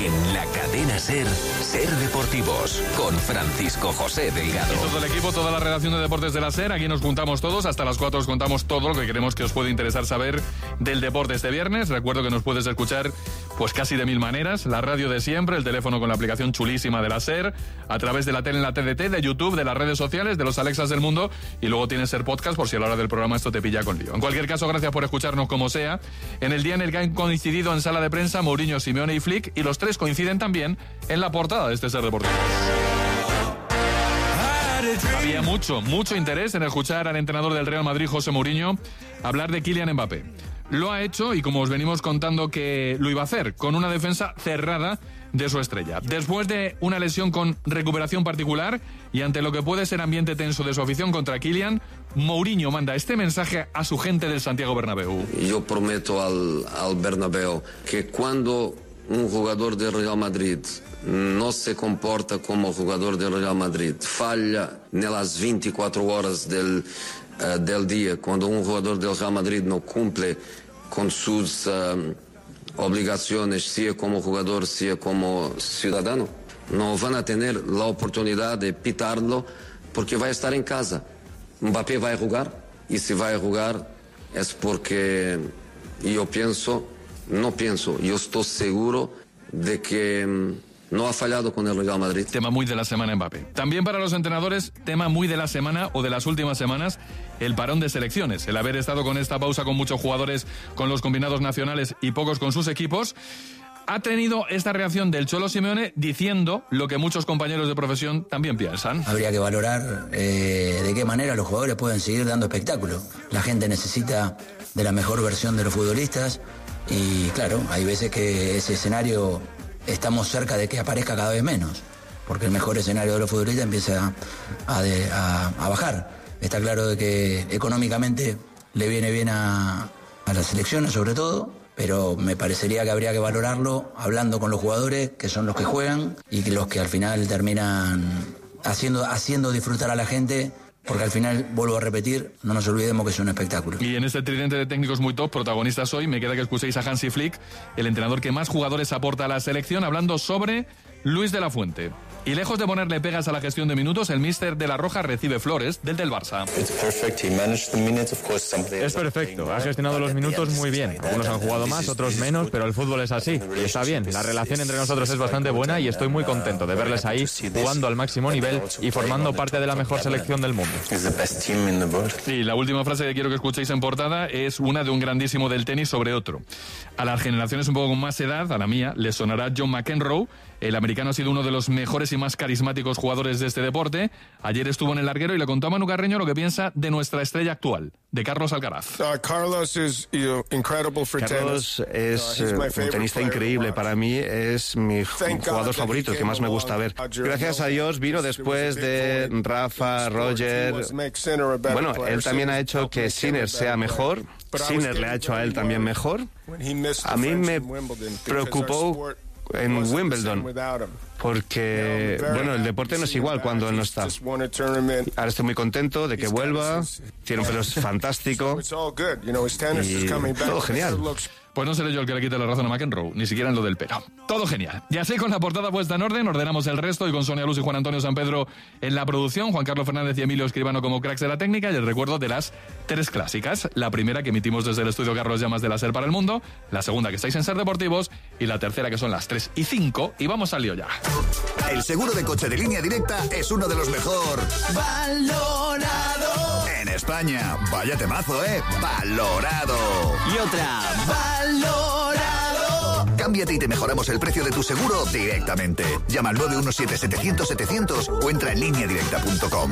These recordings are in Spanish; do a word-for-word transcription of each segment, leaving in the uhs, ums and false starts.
En la cadena SER, SER Deportivos, con Francisco José Delgado. Y todo el equipo, toda la redacción de deportes de la SER, aquí nos juntamos todos, hasta las cuatro os contamos todo lo que queremos que os puede interesar saber del deporte este viernes. Recuerdo que nos puedes escuchar pues casi de mil maneras, la radio de siempre, el teléfono con la aplicación chulísima de la SER, a través de la tele en la T D T, de YouTube, de las redes sociales, de los Alexas del mundo, y luego tienes SER Podcast por si a la hora del programa esto te pilla con lío. En cualquier caso, gracias por escucharnos como sea. En el día en el que han coincidido en sala de prensa Mourinho, Simeone y Flick, y los tres coinciden también en la portada de este SER Deportivo. Había mucho, mucho interés en escuchar al entrenador del Real Madrid, José Mourinho, hablar de Kylian Mbappé. Lo ha hecho, y como os venimos contando que lo iba a hacer, con una defensa cerrada de su estrella. Después de una lesión con recuperación particular y ante lo que puede ser ambiente tenso de su afición contra Kylian, Mourinho manda este mensaje a su gente del Santiago Bernabéu. Yo prometo al, al Bernabéu que cuando un jugador del Real Madrid no se comporta como jugador del Real Madrid, falla en las veinticuatro horas del, uh, del día, cuando un jugador del Real Madrid no cumple con sus uh, obligaciones, sea como jugador, sea como ciudadano, no van a tener la oportunidad de pitarlo porque va a estar en casa. Mbappé va a jugar, y si va a jugar es porque yo pienso, no pienso, yo estoy seguro de que no ha fallado con el Real Madrid. Tema muy de la semana Mbappé. También para los entrenadores, tema muy de la semana o de las últimas semanas, el parón de selecciones. El haber estado con esta pausa con muchos jugadores con los combinados nacionales y pocos con sus equipos, ha tenido esta reacción del Cholo Simeone diciendo lo que muchos compañeros de profesión también piensan. Habría que valorar eh, de qué manera los jugadores pueden seguir dando espectáculo. La gente necesita de la mejor versión de los futbolistas y claro, hay veces que ese escenario estamos cerca de que aparezca cada vez menos, porque el mejor escenario de los futbolistas empieza a, de, a, a bajar. Está claro de que económicamente le viene bien a, a las selecciones sobre todo, pero me parecería que habría que valorarlo hablando con los jugadores, que son los que juegan y que los que al final terminan haciendo, haciendo disfrutar a la gente, porque al final, vuelvo a repetir, no nos olvidemos que es un espectáculo. Y en este tridente de técnicos muy top, protagonistas hoy, me queda que escuchéis a Hansi Flick, el entrenador que más jugadores aporta a la selección, hablando sobre Luis de la Fuente. Y lejos de ponerle pegas a la gestión de minutos, el míster de la Roja recibe flores del del Barça. Es perfecto, ha gestionado los minutos muy bien. Algunos han jugado más, otros menos, pero el fútbol es así. Y está bien, la relación entre nosotros es bastante buena y estoy muy contento de verles ahí jugando al máximo nivel y formando parte de la mejor selección del mundo. Y la última frase que quiero que escuchéis en portada es una de un grandísimo del tenis sobre otro. A las generaciones un poco con más edad, a la mía, les sonará John McEnroe. El americano ha sido uno de los mejores y más carismáticos jugadores de este deporte. Ayer estuvo en el larguero y le contó a Manu Carreño lo que piensa de nuestra estrella actual, de Carlos Alcaraz. Uh, Carlos is, you know, incredible for Carlos es uh, uh, un tenista increíble. Para mí es mi jugador favorito, el que más me gusta ver. Gracias a Dios vino después de Rafa, Roger. Bueno, él también ha hecho que Sinner sea mejor. Sinner le ha hecho a él también mejor. A mí me preocupó en Wimbledon, porque, bueno, el deporte no es igual cuando él no está. Ahora estoy muy contento de que vuelva, tiene un pelo fantástico y todo genial. Pues no seré yo el que le quite la razón a McEnroe, ni siquiera en lo del pelo. Todo genial. Ya sé, con la portada puesta en orden, ordenamos el resto y con Sonia Luz y Juan Antonio San Pedro en la producción, Juan Carlos Fernández y Emilio Escribano como cracks de la técnica, y el recuerdo de las tres clásicas. La primera que emitimos desde el estudio Carlos Llamas de la SER para el mundo, la segunda que estáis en SER Deportivos y la tercera que son las tres y cinco, y vamos al lío ya. El seguro de coche de Línea Directa es uno de los mejor valorado en España. Vaya temazo, ¿eh? Valorado. Y otra, valorado. Cámbiate y te mejoramos el precio de tu seguro directamente. Llama al nueve uno siete, setecientos, setecientos o entra en línea directa punto com.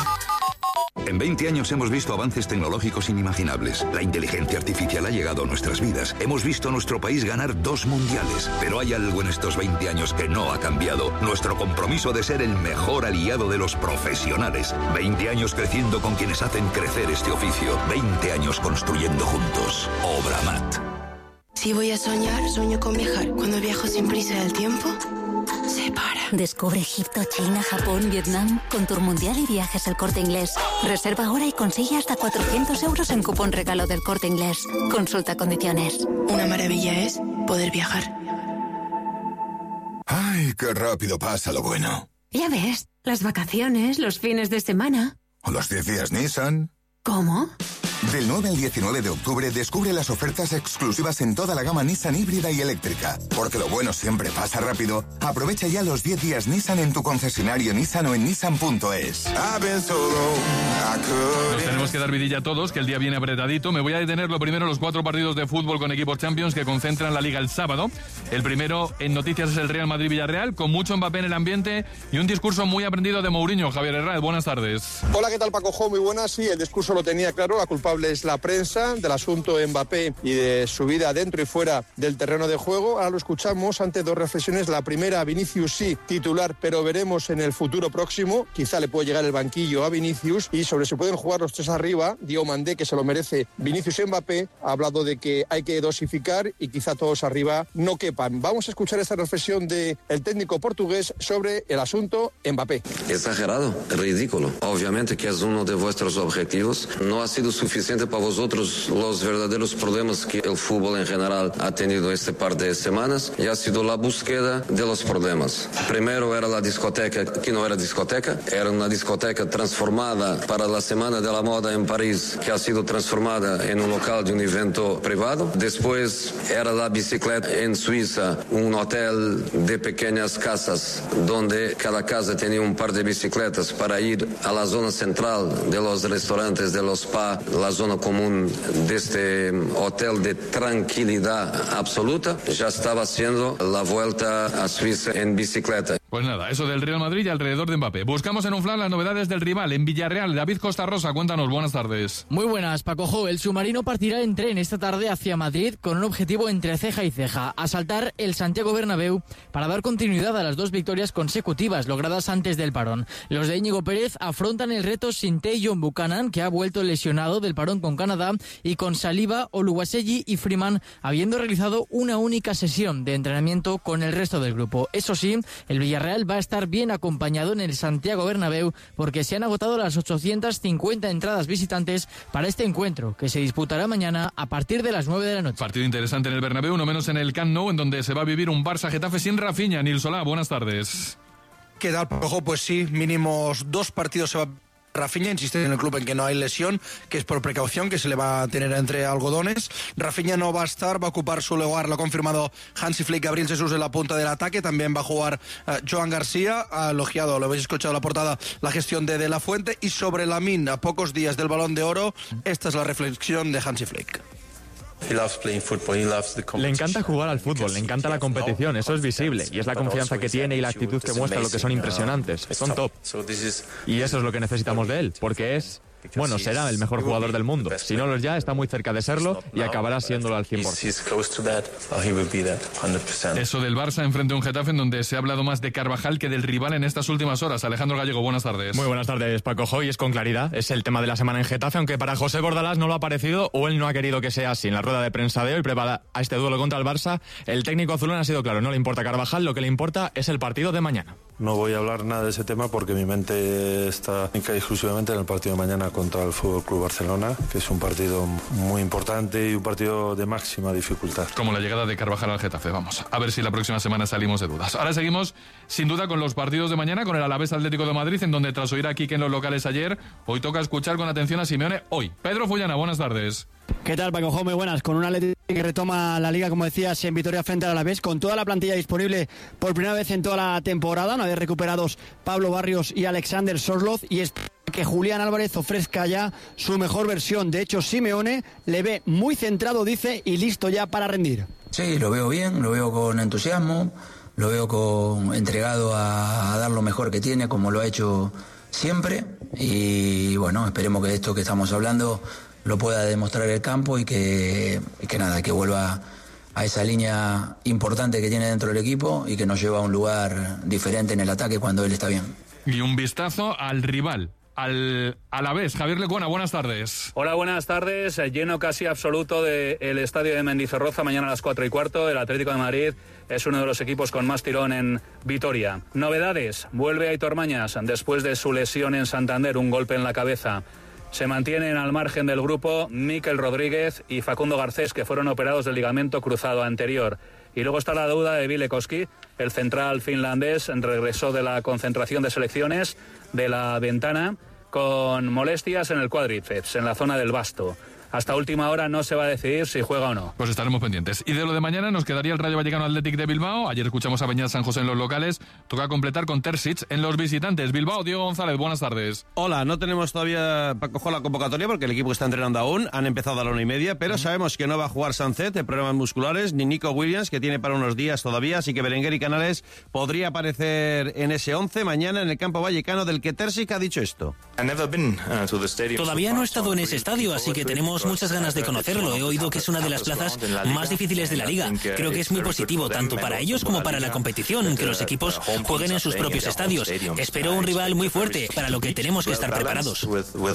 En veinte años hemos visto avances tecnológicos inimaginables. La inteligencia artificial ha llegado a nuestras vidas. Hemos visto a nuestro país ganar dos mundiales. Pero hay algo en estos veinte años que no ha cambiado. Nuestro compromiso de ser el mejor aliado de los profesionales. veinte años creciendo con quienes hacen crecer este oficio. veinte años construyendo juntos. Obramat. Si voy a soñar, sueño con viajar. Cuando viajo sin prisa del tiempo, se para. Descubre Egipto, China, Japón, Vietnam con Tour Mundial y Viajes El Corte Inglés. Reserva ahora y consigue hasta cuatrocientos euros en cupón regalo del Corte Inglés. Consulta condiciones. Una maravilla es poder viajar. Ay, qué rápido pasa lo bueno. Ya ves, las vacaciones, los fines de semana. ¿O los diez días Nissan? ¿Cómo? Del nueve al diecinueve de octubre descubre las ofertas exclusivas en toda la gama Nissan híbrida y eléctrica. Porque lo bueno siempre pasa rápido. Aprovecha ya los diez días Nissan en tu concesionario Nissan o en nissan punto es. Nos tenemos que dar vidilla a todos, que el día viene apretadito. Me voy a detener lo primero en los cuatro partidos de fútbol con equipos Champions que concentran la Liga el sábado. El primero en noticias es el Real Madrid-Villarreal, con mucho Mbappé en el ambiente y un discurso muy aprendido de Mourinho. Javier Herrera, buenas tardes. Hola, ¿qué tal, Paco Jo? Muy buenas. Sí, el discurso lo tenía claro. La culpable es la prensa del asunto Mbappé y de su vida dentro y fuera del terreno de juego. Ahora lo escuchamos ante dos reflexiones. La primera, Vinicius sí, titular, pero veremos en el futuro próximo. Quizá le puede llegar el banquillo a Vinicius. Y sobre si pueden jugar los tres arriba, Diomandé, que se lo merece Vinicius y Mbappé, ha hablado de que hay que dosificar y quizá todos arriba no quepan. Vamos a escuchar esta reflexión del técnico portugués sobre el asunto Mbappé. Exagerado, ridículo. Obviamente que es uno de vuestros objetivos. No ha sido suficiente para vosotros los verdaderos problemas que el fútbol en general ha tenido este par de semanas, y ha sido la búsqueda de los problemas. Primero era la discoteca, que no era discoteca, era una discoteca transformada para la Semana de la Moda en París, que ha sido transformada en un local de un evento privado. Después era la bicicleta en Suiza, un hotel de pequeñas casas, donde cada casa tenía un par de bicicletas para ir a la zona central de los restaurantes, de los spa, la zona común de este hotel de tranquilidad absoluta. Ya estaba haciendo la vuelta a Suiza en bicicleta. Pues nada, eso del Real Madrid y alrededor de Mbappé. Buscamos en un flash las novedades del rival en Villarreal. David Costa Rosa, cuéntanos, buenas tardes. Muy buenas, Paco Jo. El submarino partirá en tren esta tarde hacia Madrid con un objetivo entre ceja y ceja: asaltar el Santiago Bernabéu para dar continuidad a las dos victorias consecutivas logradas antes del parón. Los de Íñigo Pérez afrontan el reto sin Tajon Buchanan, que ha vuelto lesionado del parón con Canadá, y con Saliba, Oluwaseyi y Freeman habiendo realizado una única sesión de entrenamiento con el resto del grupo. Eso sí, el Villarreal va a estar bien acompañado en el Santiago Bernabéu porque se han agotado las ochocientas cincuenta entradas visitantes para este encuentro, que se disputará mañana a partir de las nueve de la noche. Partido interesante en el Bernabéu, no menos en el Camp Nou, en donde se va a vivir un Barça-Getafe sin Rafinha. Nil Solá, buenas tardes. ¿Qué tal, Paco? Pues sí, mínimos dos partidos se va a... Rafinha insiste en el club en que no hay lesión, que es por precaución, que se le va a tener entre algodones. Rafinha no va a estar, va a ocupar su lugar, lo ha confirmado Hansi Flick. Gabriel Jesús en la punta del ataque, también va a jugar uh, Joan García, ha elogiado, lo habéis escuchado en la portada, la gestión de De La Fuente. Y sobre Lamine, a pocos días del Balón de Oro, esta es la reflexión de Hansi Flick. Le encanta jugar al fútbol, le encanta la competición, eso es visible, y es la confianza que tiene y la actitud que muestra lo que son impresionantes, son top. Y eso es lo que necesitamos de él, porque es... Bueno, será el mejor jugador del mundo. Si no lo es ya, está muy cerca de serlo y acabará siéndolo al cien por ciento. Eso del Barça enfrente a un Getafe en donde se ha hablado más de Carvajal que del rival en estas últimas horas. Alejandro Gallego, buenas tardes. Muy buenas tardes, Paco Jo, y es con claridad. Es el tema de la semana en Getafe, aunque para José Bordalás no lo ha parecido o él no ha querido que sea así. En la rueda de prensa de hoy, prepara a este duelo contra el Barça, el técnico azulón ha sido claro, no le importa Carvajal, lo que le importa es el partido de mañana. No voy a hablar nada de ese tema porque mi mente está exclusivamente en el partido de mañana contra el Fútbol Club Barcelona, que es un partido muy importante y un partido de máxima dificultad. Como la llegada de Carvajal al Getafe, vamos. A ver si la próxima semana salimos de dudas. Ahora seguimos, sin duda, con los partidos de mañana, con el Alavés Atlético de Madrid, en donde tras oír a Quique en los locales ayer, hoy toca escuchar con atención a Simeone hoy. Pedro Fullana, buenas tardes. ¿Qué tal, Paco Jo? Muy buenas. Con un Atlético que retoma la Liga, como decías, en victoria frente al Alavés, con toda la plantilla disponible por primera vez en toda la temporada, una vez recuperados Pablo Barrios y Alexander Sørloth, y es que Julián Álvarez ofrezca ya su mejor versión. De hecho, Simeone le ve muy centrado, dice, y listo ya para rendir. Sí, lo veo bien, lo veo con entusiasmo, lo veo con entregado a, a dar lo mejor que tiene, como lo ha hecho siempre, y bueno, esperemos que esto que estamos hablando lo pueda demostrar el campo y que, y que nada, que vuelva a esa línea importante que tiene dentro del equipo y que nos lleva a un lugar diferente en el ataque cuando él está bien. Y un vistazo al rival, al Alavés. Javier Lecuona, buenas tardes. Hola, buenas tardes. Lleno casi absoluto del estadio de Mendizorroza mañana a las cuatro y cuarto. El Atlético de Madrid es uno de los equipos con más tirón en Vitoria. Novedades, vuelve Aitor Mañas después de su lesión en Santander, un golpe en la cabeza. Se mantienen al margen del grupo Mikel Rodríguez y Facundo Garcés, que fueron operados del ligamento cruzado anterior. Y luego está la duda de Ville Koski, el central finlandés, regresó de la concentración de selecciones de la Ventana con molestias en el cuádriceps, en la zona del basto. Hasta última hora no se va a decidir si juega o no. Pues estaremos pendientes. Y de lo de mañana nos quedaría el Rayo Vallecano Athletic de Bilbao. Ayer escuchamos a Beñat San José en los locales. Toca completar con Terzic en los visitantes. Bilbao, Diego González, buenas tardes. Hola, no tenemos todavía para coger la convocatoria porque el equipo está entrenando aún. Han empezado a la una y media, pero sabemos que no va a jugar Sánchez de problemas musculares, ni Nico Williams, que tiene para unos días todavía. Así que Berenguer y Canales podría aparecer en ese once mañana en el campo vallecano, del que Terzic ha dicho esto. Todavía no he estado en ese estadio, así que tenemos muchas ganas de conocerlo. He oído que es una de las plazas más difíciles de la liga. Creo que es muy positivo tanto para ellos como para la competición, que los equipos jueguen en sus propios estadios. Espero un rival muy fuerte, para lo que tenemos que estar preparados.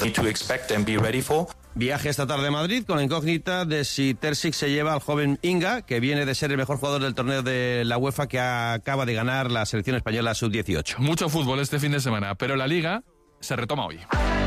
Viaje esta tarde a Madrid con la incógnita de si Terzic se lleva al joven Inga, que viene de ser el mejor jugador del torneo de la UEFA, que acaba de ganar la selección española sub dieciocho. Mucho fútbol este fin de semana, pero la liga se retoma hoy.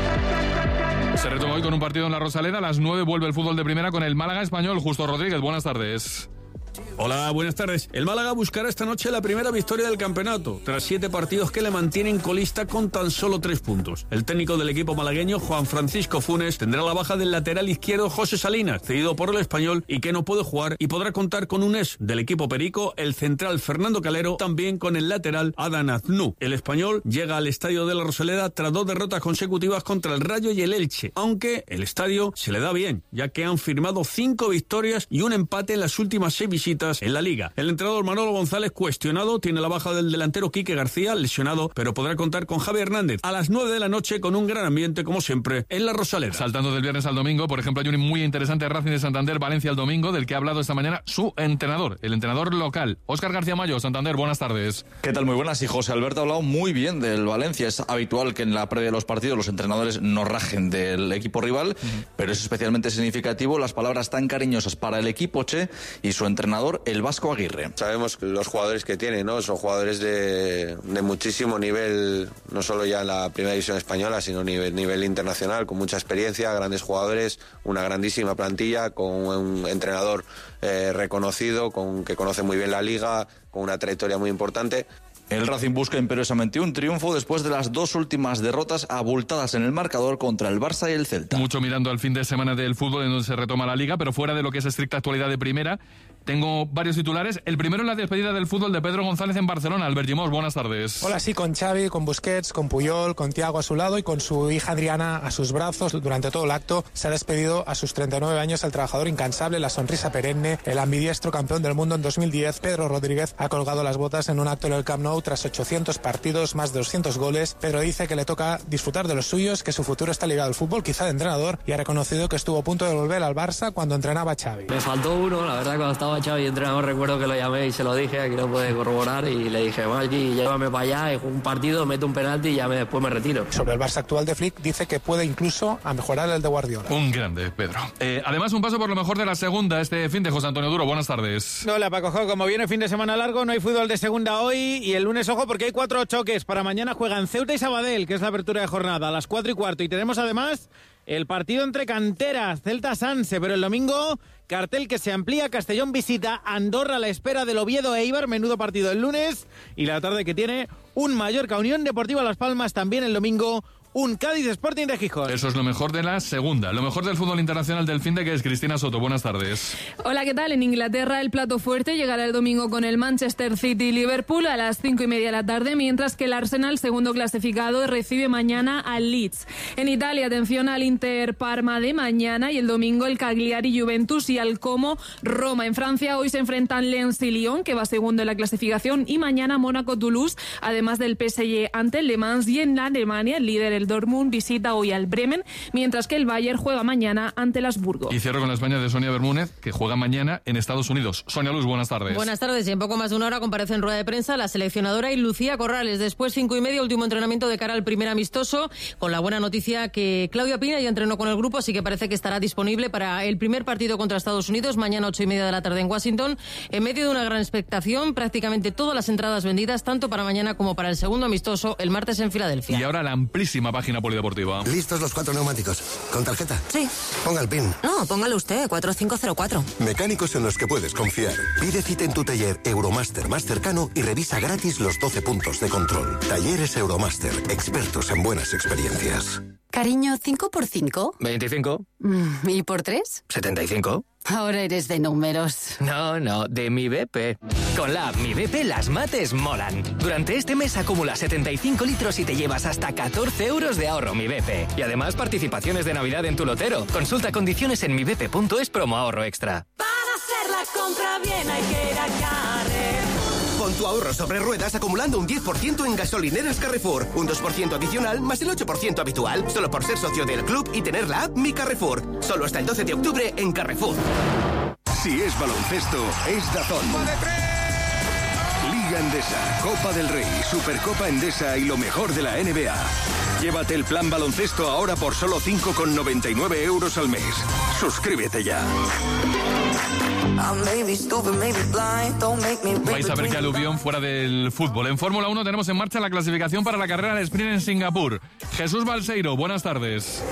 Se retoma hoy con un partido en la Rosaleda. A las nueve vuelve el fútbol de primera con el Málaga Español. Justo Rodríguez, buenas tardes. Hola, buenas tardes. El Málaga buscará esta noche la primera victoria del campeonato, tras siete partidos que le mantienen colista con tan solo tres puntos. El técnico del equipo malagueño, Juan Francisco Funes, tendrá la baja del lateral izquierdo José Salinas, cedido por el Español y que no puede jugar, y podrá contar con un ex del equipo perico, el central Fernando Calero, también con el lateral Adán Aznou. El Español llega al estadio de la Rosaleda tras dos derrotas consecutivas contra el Rayo y el Elche, aunque el estadio se le da bien, ya que han firmado cinco victorias y un empate en las últimas seis visitas en la Liga. El entrenador Manolo González, cuestionado, tiene la baja del delantero Quique García, lesionado, pero podrá contar con Javi Hernández a las nueve de la noche con un gran ambiente, como siempre, en la Rosaleda. Saltando del viernes al domingo, por ejemplo, hay un muy interesante Racing de Santander, Valencia el domingo, del que ha hablado esta mañana su entrenador, el entrenador local, Óscar García Mayo. Santander, buenas tardes. ¿Qué tal? Muy buenas. Y José Alberto ha hablado muy bien del Valencia. Es habitual que en la previa de los partidos los entrenadores no rajen del equipo rival, uh-huh. pero es especialmente significativo las palabras tan cariñosas para el equipo Che y su entrenador, el Vasco Aguirre. Sabemos los jugadores que tiene, ¿no? Son jugadores de, de muchísimo nivel, no solo ya en la primera división española, sino a nivel, nivel internacional, con mucha experiencia, grandes jugadores, una grandísima plantilla, con un entrenador eh, reconocido, con que conoce muy bien la liga, con una trayectoria muy importante. El Racing busca imperiosamente un triunfo después de las dos últimas derrotas abultadas en el marcador contra el Barça y el Celta. Mucho mirando al fin de semana del fútbol en donde se retoma la liga, pero fuera de lo que es estricta actualidad de primera, tengo varios titulares. El primero es la despedida del fútbol de Pedro González en Barcelona. Albert Gimós, buenas tardes. Hola, sí, con Xavi, con Busquets, con Puyol, con Thiago a su lado y con su hija Adriana a sus brazos. Durante todo el acto se ha despedido a sus treinta y nueve años el trabajador incansable, la sonrisa perenne, el ambidiestro campeón del mundo en dos mil diez. Pedro Rodríguez ha colgado las botas en un acto en el Camp Nou tras ochocientos partidos, más de doscientos goles. Pedro dice que le toca disfrutar de los suyos, que su futuro está ligado al fútbol, quizá de entrenador, y ha reconocido que estuvo a punto de volver al Barça cuando entrenaba Xavi. Me faltó uno, la verdad, cuando estaba Xavi entrenador, recuerdo que lo llamé y se lo dije, aquí lo puede corroborar, y le dije, Maggi, llévame para allá, y juego un partido, meto un penalti y ya me, después me retiro. Sobre el Barça actual de Flick, dice que puede incluso a mejorar el de Guardiola. Un grande, Pedro. Eh, además, un paso por lo mejor de la segunda este fin de José Antonio Duro. Buenas tardes. Hola, Paco. Como viene fin de semana largo, no hay fútbol de segunda hoy, y el lunes, ojo, porque hay cuatro choques. Para mañana juegan Ceuta y Sabadell, que es la apertura de jornada, a las cuatro y cuarto. Y tenemos además el partido entre canteras, Celta-Sanse, pero el domingo, cartel que se amplía, Castellón visita Andorra a la espera del Oviedo Eibar, menudo partido el lunes, y la tarde que tiene un Mallorca Unión Deportiva Las Palmas también el domingo, un Cádiz Sporting de Gijón. Eso es lo mejor de la segunda. Lo mejor del fútbol internacional del fin de, que es Cristina Soto. Buenas tardes. Hola, ¿qué tal? En Inglaterra el plato fuerte llegará el domingo con el Manchester City y Liverpool a las cinco y media de la tarde, mientras que el Arsenal, segundo clasificado, recibe mañana al Leeds. En Italia, atención al Inter Parma de mañana, y el domingo el Cagliari Juventus y al Como Roma. En Francia hoy se enfrentan Lens y Lyon, que va segundo en la clasificación, y mañana Mónaco Toulouse, además del P S G ante el Le Mans, y en Alemania el líder el Dortmund visita hoy al Bremen, mientras que el Bayern juega mañana ante el Habsburgo. Y cierro con la España de Sonia Bermúdez, que juega mañana en Estados Unidos. Sonia Luz, buenas tardes. Buenas tardes, y en poco más de una hora comparece en rueda de prensa la seleccionadora y Lucía Corrales. Después, cinco y media, último entrenamiento de cara al primer amistoso, con la buena noticia que Claudia Pina ya entrenó con el grupo, así que parece que estará disponible para el primer partido contra Estados Unidos, mañana ocho y media de la tarde en Washington, en medio de una gran expectación, prácticamente todas las entradas vendidas, tanto para mañana como para el segundo amistoso, el martes en Filadelfia. Y ahora la amplísima página polideportiva. ¿Listos los cuatro neumáticos? ¿Con tarjeta? Sí. Ponga el PIN. No, póngalo usted, cuatro cinco cero cuatro. Mecánicos en los que puedes confiar. Pide cita en tu taller Euromaster más cercano y revisa gratis los doce puntos de control. Talleres Euromaster, expertos en buenas experiencias. Cariño, ¿cinco por cinco? veinticinco. ¿Y por tres? setenta y cinco. Ahora eres de números. No, no, de mi B P. Con la app Mi B P las mates molan. Durante este mes acumula setenta y cinco litros y te llevas hasta catorce euros de ahorro Mi B P. Y además participaciones de Navidad en tu lotero. Consulta condiciones en mi b p punto es promo ahorro extra. Para hacer la compra bien hay que ir a Carrefour. Con tu ahorro sobre ruedas acumulando un diez por ciento en gasolineras Carrefour. Un dos por ciento adicional más el ocho por ciento habitual. Solo por ser socio del club y tener la app Mi Carrefour. Solo hasta el doce de octubre en Carrefour. Si es baloncesto, es Dazón. Liga Endesa, Copa del Rey, Supercopa Endesa y lo mejor de la N B A. Llévate el plan baloncesto ahora por solo cinco con noventa y nueve euros al mes. Suscríbete ya. Vais a ver qué aluvión fuera del fútbol. En Fórmula uno tenemos en marcha la clasificación para la carrera de sprint en Singapur. Jesús Balseiro, buenas tardes.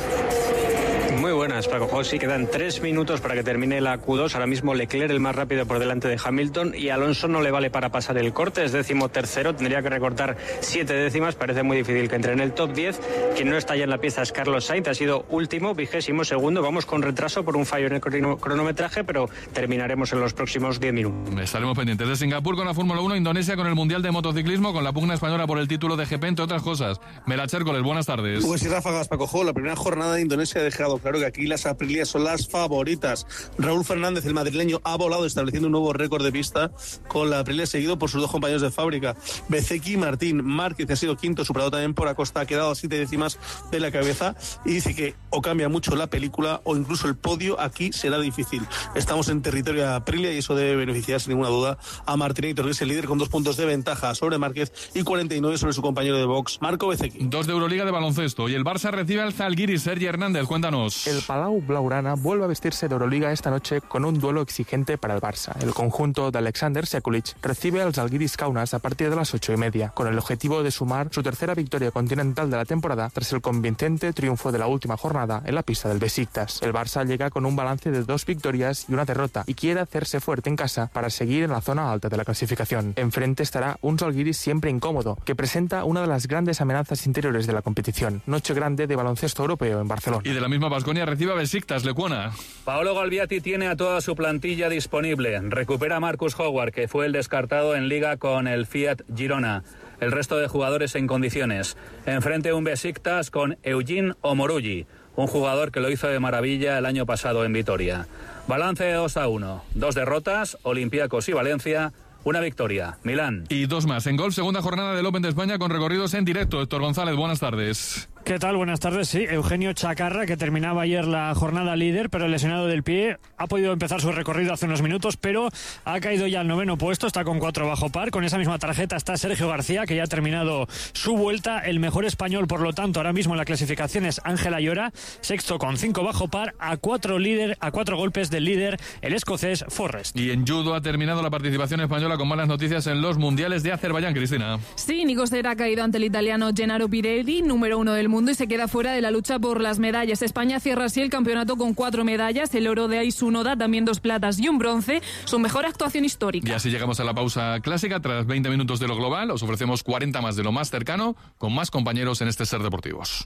Muy buenas, Paco José. Quedan tres minutos para que termine la Q dos. Ahora mismo Leclerc el más rápido por delante de Hamilton y Alonso no le vale para pasar el corte. Es décimo tercero, tendría que recortar siete décimas. Parece muy difícil que entre en el top diez. Quien no está ya en la pista es Carlos Sainz. Ha sido último, vigésimo segundo. Vamos con retraso por un fallo en el cronometraje, pero terminaremos en los próximos diez minutos. Estaremos pendientes de Singapur con la Fórmula uno, Indonesia con el Mundial de Motociclismo, con la pugna española por el título de G P, entre otras cosas. Melache Hércoles, buenas tardes. Pues y ráfagas, Paco Jo. La primera jornada de Indonesia ha dejado claro que aquí las Aprilia son las favoritas. Raúl Fernández, el madrileño, ha volado estableciendo un nuevo récord de pista con la Aprilia, seguido por sus dos compañeros de fábrica, Bezzecchi y Martín. Márquez, que ha sido quinto, superado también por Acosta, ha quedado a siete décimas de la cabeza y dice que o cambia mucho la película o incluso el podio aquí será difícil. Estamos en territorio de Aprilia y eso debe beneficiar sin ninguna duda a Martín, que es el líder con dos puntos de ventaja sobre Márquez y cuarenta y nueve sobre su compañero de box, Marco Bezzecchi. Dos de Euroliga de baloncesto y el Barça recibe al Zalgiris. Sergi Hernández, cuéntanos. El Palau Blaugrana vuelve a vestirse de Euroliga esta noche con un duelo exigente para el Barça. El conjunto de Alexander Sekulic recibe al Zalgiris Kaunas a partir de las ocho y media, con el objetivo de sumar su tercera victoria continental de la temporada tras el convincente triunfo de la última jornada en la pista del Besiktas. El Barça llega con un balance de dos victorias y una derrota y quiere hacerse fuerte en casa para seguir en la zona alta de la clasificación. Enfrente estará un Zalgiris siempre incómodo, que presenta una de las grandes amenazas interiores de la competición. Noche grande de baloncesto europeo en Barcelona. Y de la misma Baskonia recibe a Besiktas, Lecuona. Paolo Galviati tiene a toda su plantilla disponible. Recupera a Marcus Howard, que fue el descartado en Liga con el Fiat Girona. El resto de jugadores en condiciones. Enfrente un Besiktas con Eugene Omorugi, un jugador que lo hizo de maravilla el año pasado en Vitoria. Balance de dos a uno. Dos derrotas, Olympiacos y Valencia. Una victoria, Milán. Y dos más. En golf, segunda jornada del Open de España con recorridos en directo. Héctor González, buenas tardes. ¿Qué tal? Buenas tardes. Sí, Eugenio Chacarra, que terminaba ayer la jornada líder, pero lesionado del pie, ha podido empezar su recorrido hace unos minutos, pero ha caído ya al noveno puesto, está con cuatro bajo par. Con esa misma tarjeta está Sergio García, que ya ha terminado su vuelta. El mejor español, por lo tanto, ahora mismo en la clasificación es Ángel Ayora, sexto con cinco bajo par, a cuatro, líder, a cuatro golpes del líder, el escocés Forrest. Y en judo ha terminado la participación española con malas noticias en los mundiales de Azerbaiyán, Cristina. Sí, Nico Serra ha caído ante el italiano Gennaro Pirelli, número uno del mundo, y se queda fuera de la lucha por las medallas. España cierra así el campeonato con cuatro medallas, el oro de Aisu Noda, también dos platas y un bronce, su mejor actuación histórica. Y así llegamos a la pausa clásica. Tras veinte minutos de lo global, os ofrecemos cuarenta más de lo más cercano, con más compañeros en este Ser Deportivos.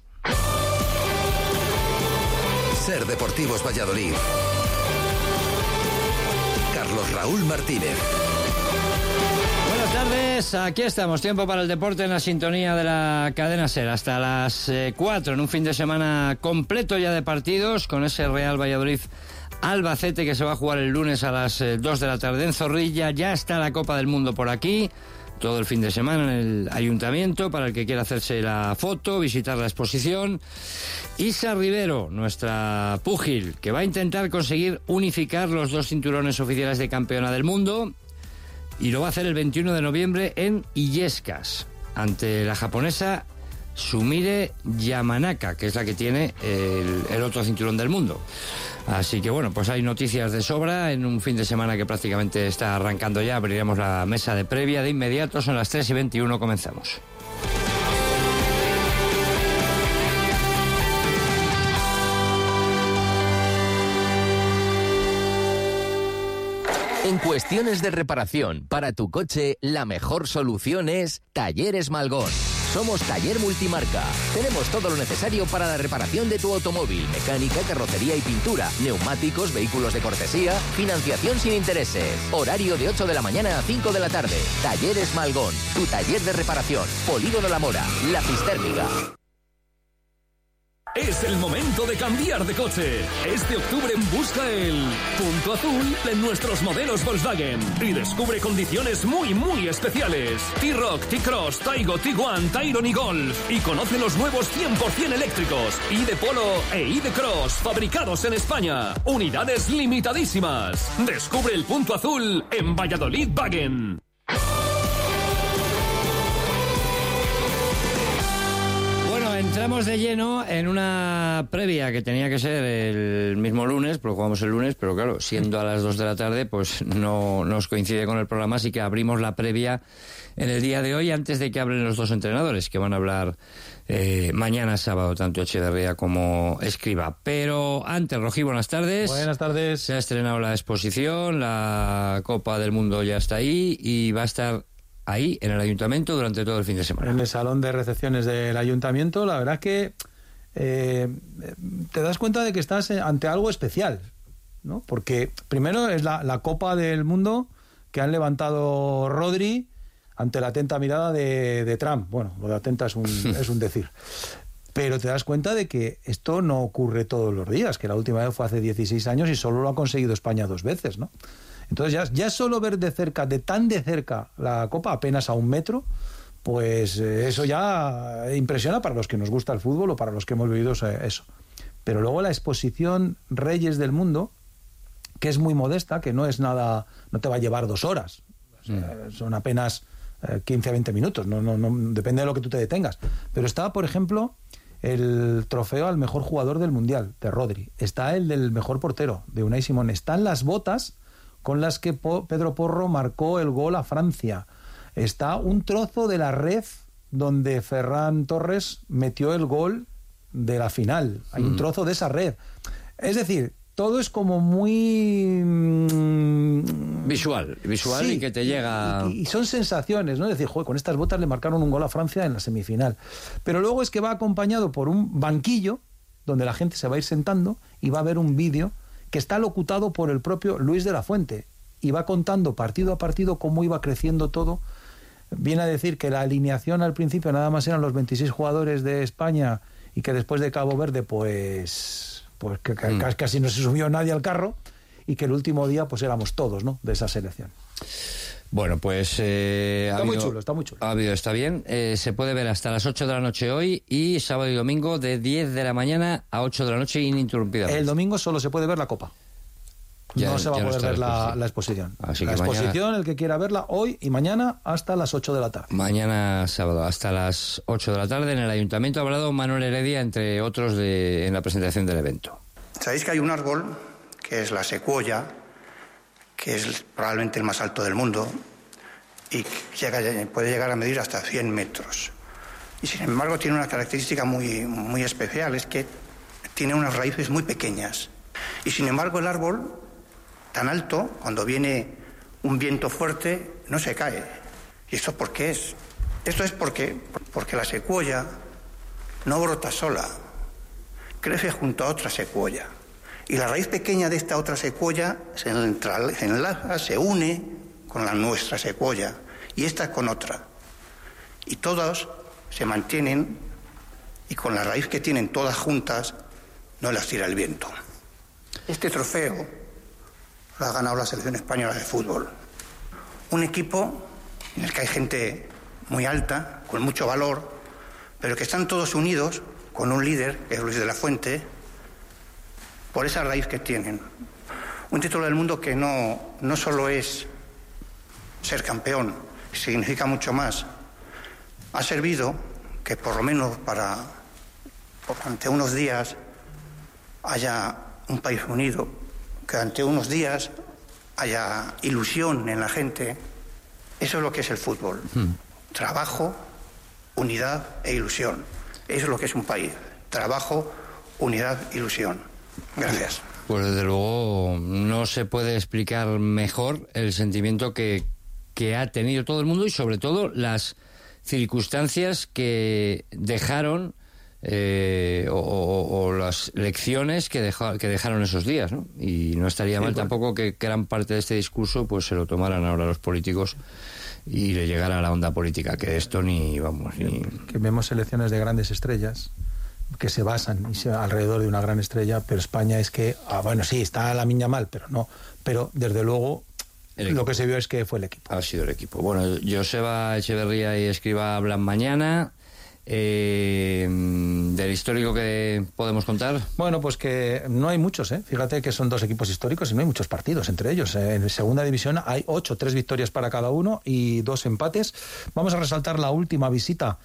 Ser Deportivos Valladolid. Carlos Raúl Martínez. Buenas tardes, aquí estamos, tiempo para el deporte en la sintonía de la cadena SER, hasta las cuatro, en un fin de semana completo ya de partidos, con ese Real Valladolid Albacete que se va a jugar el lunes a las dos de la tarde en Zorrilla. Ya está la Copa del Mundo por aquí, todo el fin de semana en el ayuntamiento, para el que quiera hacerse la foto, visitar la exposición. Isa Rivero, nuestra púgil, que va a intentar conseguir unificar los dos cinturones oficiales de campeona del mundo, y lo va a hacer el veintiuno de noviembre en Illescas, ante la japonesa Sumire Yamanaka, que es la que tiene el, el otro cinturón del mundo. Así que bueno, pues hay noticias de sobra en un fin de semana que prácticamente está arrancando ya. Abriremos la mesa de previa de inmediato, son las tres y veintiuno, comenzamos. En cuestiones de reparación para tu coche, la mejor solución es Talleres Malgón. Somos Taller Multimarca. Tenemos todo lo necesario para la reparación de tu automóvil, mecánica, carrocería y pintura, neumáticos, vehículos de cortesía, financiación sin intereses. Horario de ocho de la mañana a cinco de la tarde. Talleres Malgón, tu taller de reparación. Polígono La Mora, La Cistérmiga. Es el momento de cambiar de coche. Este octubre busca el punto azul en nuestros modelos Volkswagen y descubre condiciones muy muy especiales. T-Roc, T-Cross, Taigo, Tiguan, Tyron y Golf. Y conoce los nuevos cien por ciento eléctricos i-D Polo e i-D Cross, fabricados en España. Unidades limitadísimas. Descubre el punto azul en Valladolid Wagen. Entramos de lleno en una previa que tenía que ser el mismo lunes, porque jugamos el lunes, pero claro, siendo a las dos de la tarde, pues no nos coincide con el programa, así que abrimos la previa en el día de hoy, antes de que hablen los dos entrenadores, que van a hablar eh, mañana sábado, tanto Echeverría como Escribá. Pero antes, Rojí, buenas tardes. Buenas tardes. Se ha estrenado la exposición, la Copa del Mundo ya está ahí y va a estar ahí, en el Ayuntamiento, durante todo el fin de semana. En el salón de recepciones del Ayuntamiento, la verdad es que eh, te das cuenta de que estás ante algo especial, ¿no? Porque primero es la, la Copa del Mundo que han levantado Rodri ante la atenta mirada de, de Trump. Bueno, lo de atenta es un, es un decir. Pero te das cuenta de que esto no ocurre todos los días, que la última vez fue hace dieciséis años y solo lo ha conseguido España dos veces, ¿no? Entonces ya, ya solo ver de cerca, de tan de cerca, la Copa, apenas a un metro, pues eh, eso ya impresiona para los que nos gusta el fútbol o para los que hemos vivido eso. Pero luego la exposición Reyes del Mundo, que es muy modesta, que no es nada, no te va a llevar dos horas, o sea, mm. son apenas eh, quince a veinte minutos, no, no, no, depende de lo que tú te detengas. Pero está, por ejemplo, el trofeo al mejor jugador del Mundial, de Rodri, está el del mejor portero, de Unai Simón, están las botas con las que Pedro Porro marcó el gol a Francia. Está un trozo de la red donde Ferran Torres metió el gol de la final. Hay mm. un trozo de esa red. Es decir, todo es como muy visual, visual sí, y que te llega... Y, y son sensaciones, ¿no? Es decir, joder, con estas botas le marcaron un gol a Francia en la semifinal. Pero luego es que va acompañado por un banquillo donde la gente se va a ir sentando y va a ver un vídeo que está locutado por el propio Luis de la Fuente y va contando partido a partido cómo iba creciendo todo. Viene a decir que la alineación al principio nada más eran los veintiséis jugadores de España y que después de Cabo Verde pues, pues que mm. casi no se subió nadie al carro y que el último día pues éramos todos, ¿no?, de esa selección. Bueno, pues... Eh, está ha muy habido, chulo, está muy chulo. Ha habido, está bien. Eh, se puede ver hasta las ocho de la noche hoy y sábado y domingo de diez de la mañana a ocho de la noche ininterrumpidamente. El domingo solo se puede ver la Copa. Ya, no se va a poder no ver la, la exposición. Así la que exposición, mañana, el que quiera verla hoy y mañana hasta las ocho de la tarde. Mañana sábado hasta las ocho de la tarde en el Ayuntamiento. Ha hablado Manuel Heredia, entre otros, de, en la presentación del evento. Sabéis que hay un árbol, que es la secuoya, que es probablemente el más alto del mundo y llega, puede llegar a medir hasta cien metros. Y sin embargo tiene una característica muy, muy especial, es que tiene unas raíces muy pequeñas. Y sin embargo el árbol, tan alto, cuando viene un viento fuerte, no se cae. ¿Y esto por qué es? Esto es porque, porque la secuoya no brota sola, crece junto a otra secuoya. Y la raíz pequeña de esta otra secuoya se enlaza, se une con la nuestra secuoya y esta con otra. Y todas se mantienen y con la raíz que tienen todas juntas no las tira el viento. Este trofeo lo ha ganado la selección española de fútbol. Un equipo en el que hay gente muy alta, con mucho valor, pero que están todos unidos con un líder, que es Luis de la Fuente, por esa raíz que tienen. Un título del mundo que no, no solo es ser campeón, significa mucho más. Ha servido que por lo menos para, ante unos días, haya un país unido, que ante unos días haya ilusión en la gente. Eso es lo que es el fútbol. Mm. Trabajo, unidad e ilusión. Eso es lo que es un país. Trabajo, unidad, ilusión. Gracias. Pues desde luego no se puede explicar mejor el sentimiento que, que ha tenido todo el mundo y sobre todo las circunstancias que dejaron eh, o, o, o las lecciones que, dejó, que dejaron esos días, ¿no? Y no estaría sí, mal bueno. tampoco que gran parte de este discurso pues se lo tomaran ahora los políticos y le llegara a la onda política, que de esto ni vamos ni... Que vemos selecciones de grandes estrellas que se basan y se, alrededor de una gran estrella, pero España es que, ah, bueno, sí, está la miña mal, pero no, pero desde luego lo que se vio es que fue el equipo. Ha sido el equipo. Bueno, Joseba Echeverría y Escribá hablan mañana. Eh, del histórico que podemos contar. Bueno, pues que no hay muchos, ¿eh? Fíjate que son dos equipos históricos y no hay muchos partidos entre ellos. En segunda división hay ocho, tres victorias para cada uno y dos empates. Vamos a resaltar la última visita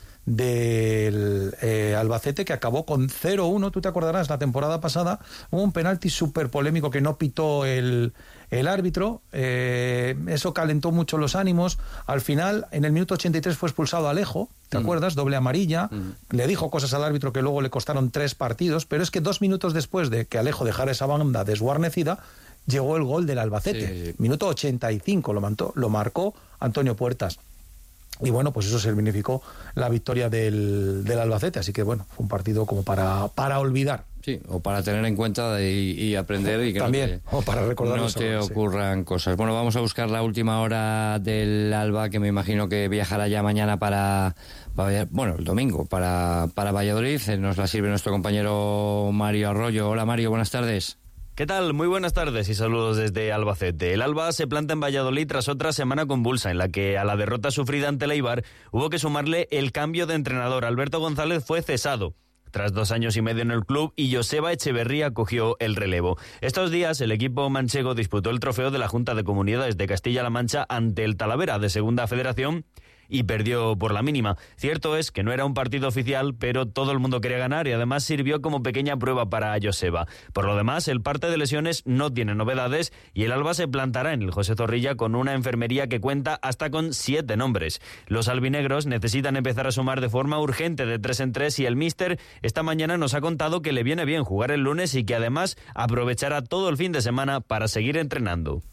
del eh, Albacete, que acabó con cero uno. Tú te acordarás, la temporada pasada hubo un penalti súper polémico que no pitó el, el árbitro. Eh, eso calentó mucho los ánimos. Al final, en el minuto ochenta y tres fue expulsado Alejo, ¿te mm. acuerdas? Doble amarilla. Mm. Le dijo cosas al árbitro que luego le costaron tres partidos, pero es que dos minutos después de que Alejo dejara esa banda desguarnecida, llegó el gol del Albacete. Sí, sí. Minuto ochenta y cinco lo, mantó, lo marcó Antonio Puertas. Y bueno, pues eso significó la victoria del, del Albacete. Así que bueno, fue un partido como para, para olvidar. Sí, o para tener en cuenta y, y aprender y que también, no te, o para recordar no te ocurran sí. cosas. Bueno, vamos a buscar la última hora del Alba, que me imagino que viajará ya mañana para, para bueno, el domingo, para, para Valladolid. Nos la sirve nuestro compañero Mario Arroyo. Hola Mario, buenas tardes. ¿Qué tal? Muy buenas tardes y saludos desde Albacete. El Alba se planta en Valladolid tras otra semana convulsa en la que a la derrota sufrida ante el Eibar hubo que sumarle el cambio de entrenador. Alberto González fue cesado tras dos años y medio en el club y Joseba Echeverría cogió el relevo. Estos días el equipo manchego disputó el trofeo de la Junta de Comunidades de Castilla-La Mancha ante el Talavera de Segunda Federación y perdió por la mínima. Cierto es que no era un partido oficial, pero todo el mundo quería ganar y además sirvió como pequeña prueba para Joseba. Por lo demás, el parte de lesiones no tiene novedades y el Alba se plantará en el José Zorrilla con una enfermería que cuenta hasta con siete nombres. Los albinegros necesitan empezar a sumar de forma urgente de tres en tres y el míster esta mañana nos ha contado que le viene bien jugar el lunes y que además aprovechará todo el fin de semana para seguir entrenando.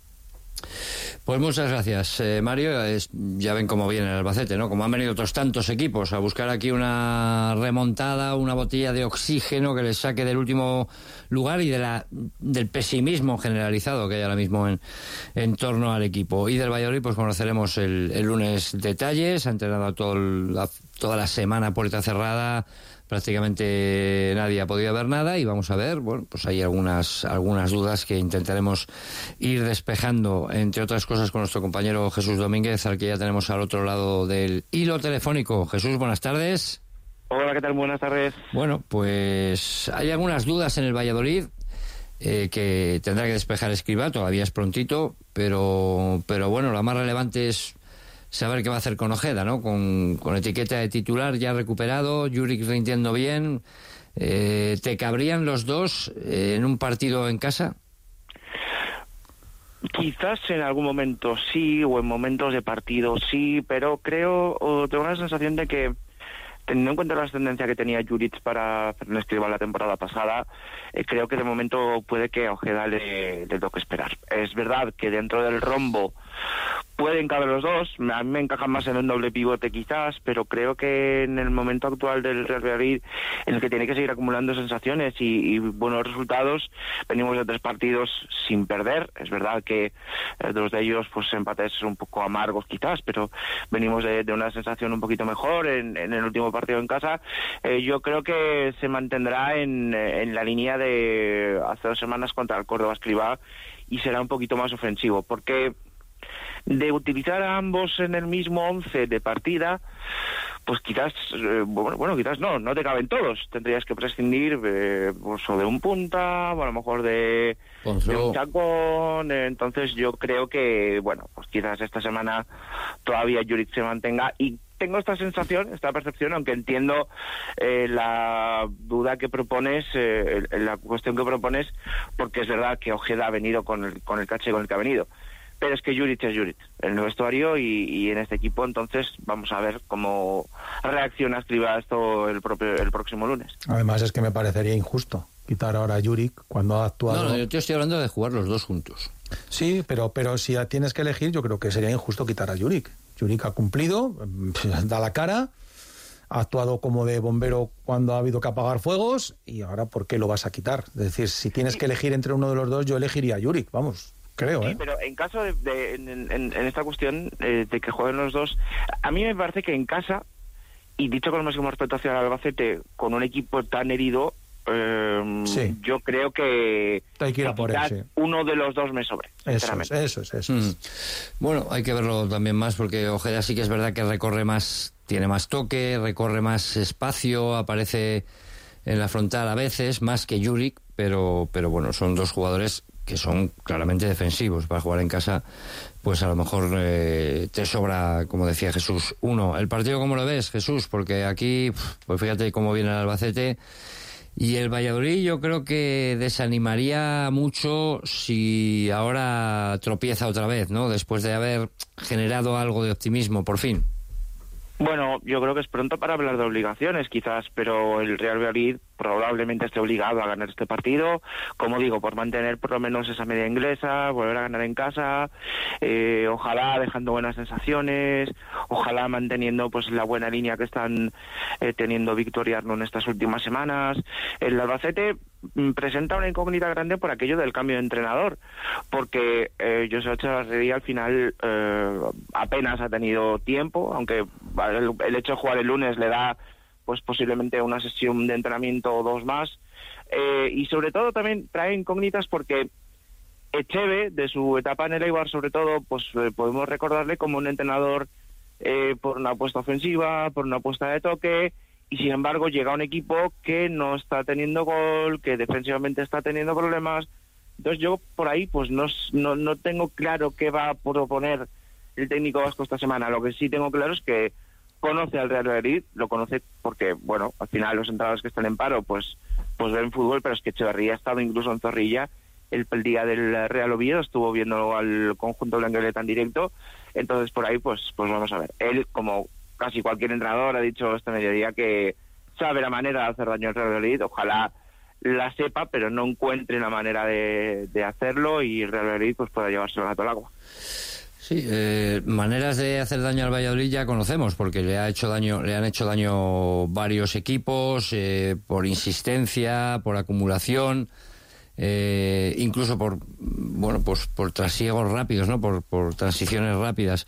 Pues muchas gracias, eh, Mario. Es, ya ven cómo viene el Albacete, ¿no? Como han venido otros tantos equipos a buscar aquí una remontada, una botella de oxígeno que les saque del último lugar y de la del pesimismo generalizado que hay ahora mismo en, en torno al equipo. Y del Valladolid, pues conoceremos el, el lunes detalles. Ha entrenado todo el, la, toda la semana puerta cerrada. Prácticamente nadie ha podido ver nada y vamos a ver, bueno, pues hay algunas algunas dudas que intentaremos ir despejando, entre otras cosas, con nuestro compañero Jesús Domínguez, al que ya tenemos al otro lado del hilo telefónico. Jesús, buenas tardes. Hola, ¿qué tal? Buenas tardes. Bueno, pues hay algunas dudas en el Valladolid eh, que tendrá que despejar Escribá, todavía es prontito, pero, pero bueno, la más relevante es saber qué va a hacer con Ojeda, ¿no? Con, con etiqueta de titular ya recuperado, Juric rindiendo bien. Eh, ¿Te cabrían los dos eh, en un partido en casa? Quizás en algún momento sí, o en momentos de partido sí, pero creo, o tengo la sensación de que, teniendo en cuenta la ascendencia que tenía Juric para Fernando Escribá la temporada pasada, eh, creo que de momento puede que a Ojeda le, le toque esperar. Es verdad que dentro del rombo pueden caber los dos, a mí me encajan más en un doble pivote quizás, pero creo que en el momento actual del Real Madrid, en el que tiene que seguir acumulando sensaciones y, y buenos resultados, venimos de tres partidos sin perder. Es verdad que eh, dos de ellos pues empates un poco amargos quizás, pero venimos de, de una sensación un poquito mejor en, en el último partido en casa. Eh, yo creo que se mantendrá en, en la línea de hace dos semanas contra el Córdoba Escribá y será un poquito más ofensivo, porque de utilizar a ambos en el mismo once de partida, pues quizás, eh, bueno, bueno, quizás no, no te caben todos. Tendrías que prescindir eh, pues, o de un punta, o a lo mejor de, de un chacón. Eh, entonces yo creo que, bueno, pues quizás esta semana todavía Juric se mantenga y tengo esta sensación, esta percepción, aunque entiendo eh, la duda que propones, eh, la cuestión que propones, porque es verdad que Ojeda ha venido con el, con el caché con el que ha venido. Pero es que Juric es Juric en el vestuario y, y en este equipo, entonces vamos a ver cómo reacciona Escribá esto el propio el próximo lunes. Además es que me parecería injusto quitar ahora a Juric cuando ha actuado. No, no, yo te estoy hablando de jugar los dos juntos. Sí, pero, pero si tienes que elegir, yo creo que sería injusto quitar a Juric. Juric ha cumplido, da la cara, ha actuado como de bombero cuando ha habido que apagar fuegos, y ahora ¿por qué lo vas a quitar? Es decir, si tienes que elegir entre uno de los dos, yo elegiría a Juric, vamos, creo, ¿eh? Sí, pero en caso de, de en, en, en esta cuestión eh, de que jueguen los dos, a mí me parece que en casa, y dicho con el máximo respeto hacia el Albacete, con un equipo tan herido, eh, sí. yo creo que, hay que ir a por él, sí. uno de los dos me sobre, eso es, eso es, eso es. Mm. Bueno, hay que verlo también más, porque Ojeda sí que es verdad que recorre más, tiene más toque, recorre más espacio, aparece en la frontal a veces, más que Juric, pero, pero bueno, son dos jugadores que son claramente defensivos. Para jugar en casa, pues a lo mejor eh, te sobra, como decía Jesús, uno. ¿El partido cómo lo ves, Jesús? Porque aquí, pues fíjate cómo viene el Albacete. Y el Valladolid yo creo que desanimaría mucho si ahora tropieza otra vez, ¿no? Después de haber generado algo de optimismo, por fin. Bueno, yo creo que es pronto para hablar de obligaciones, quizás, pero el Real Valladolid probablemente esté obligado a ganar este partido, como digo, por mantener por lo menos esa media inglesa, volver a ganar en casa, eh, ojalá dejando buenas sensaciones, ojalá manteniendo pues la buena línea que están eh, teniendo Victoriano en estas últimas semanas. El Albacete presenta una incógnita grande por aquello del cambio de entrenador, porque eh, José Echevarría al final eh, apenas ha tenido tiempo, aunque el, el hecho de jugar el lunes le da pues posiblemente una sesión de entrenamiento o dos más, eh, y sobre todo también trae incógnitas porque Echeve, de su etapa en el Eibar sobre todo, pues eh, podemos recordarle como un entrenador eh, por una apuesta ofensiva, por una apuesta de toque, y sin embargo llega a un equipo que no está teniendo gol, que defensivamente está teniendo problemas. Entonces yo por ahí pues no, no, no tengo claro qué va a proponer el técnico vasco esta semana. Lo que sí tengo claro es que conoce al Real Madrid, lo conoce porque, bueno, al final los entrenadores que están en paro pues pues ven fútbol, pero es que Echevarría ha estado incluso en Zorrilla el, el día del Real Oviedo, estuvo viendo al conjunto blanquevioleta en directo. Entonces por ahí pues pues vamos a ver. Él, como casi cualquier entrenador, ha dicho este mediodía que sabe la manera de hacer daño al Real Madrid, ojalá la sepa, pero no encuentre una manera de, de hacerlo, y el Real Madrid pues pueda llevarse el gato al agua. Sí, eh, maneras de hacer daño al Valladolid ya conocemos, porque le ha hecho daño, le han hecho daño varios equipos, eh, por insistencia, por acumulación, eh, incluso por, bueno, pues por trasiegos rápidos, ¿no? Por, por transiciones rápidas.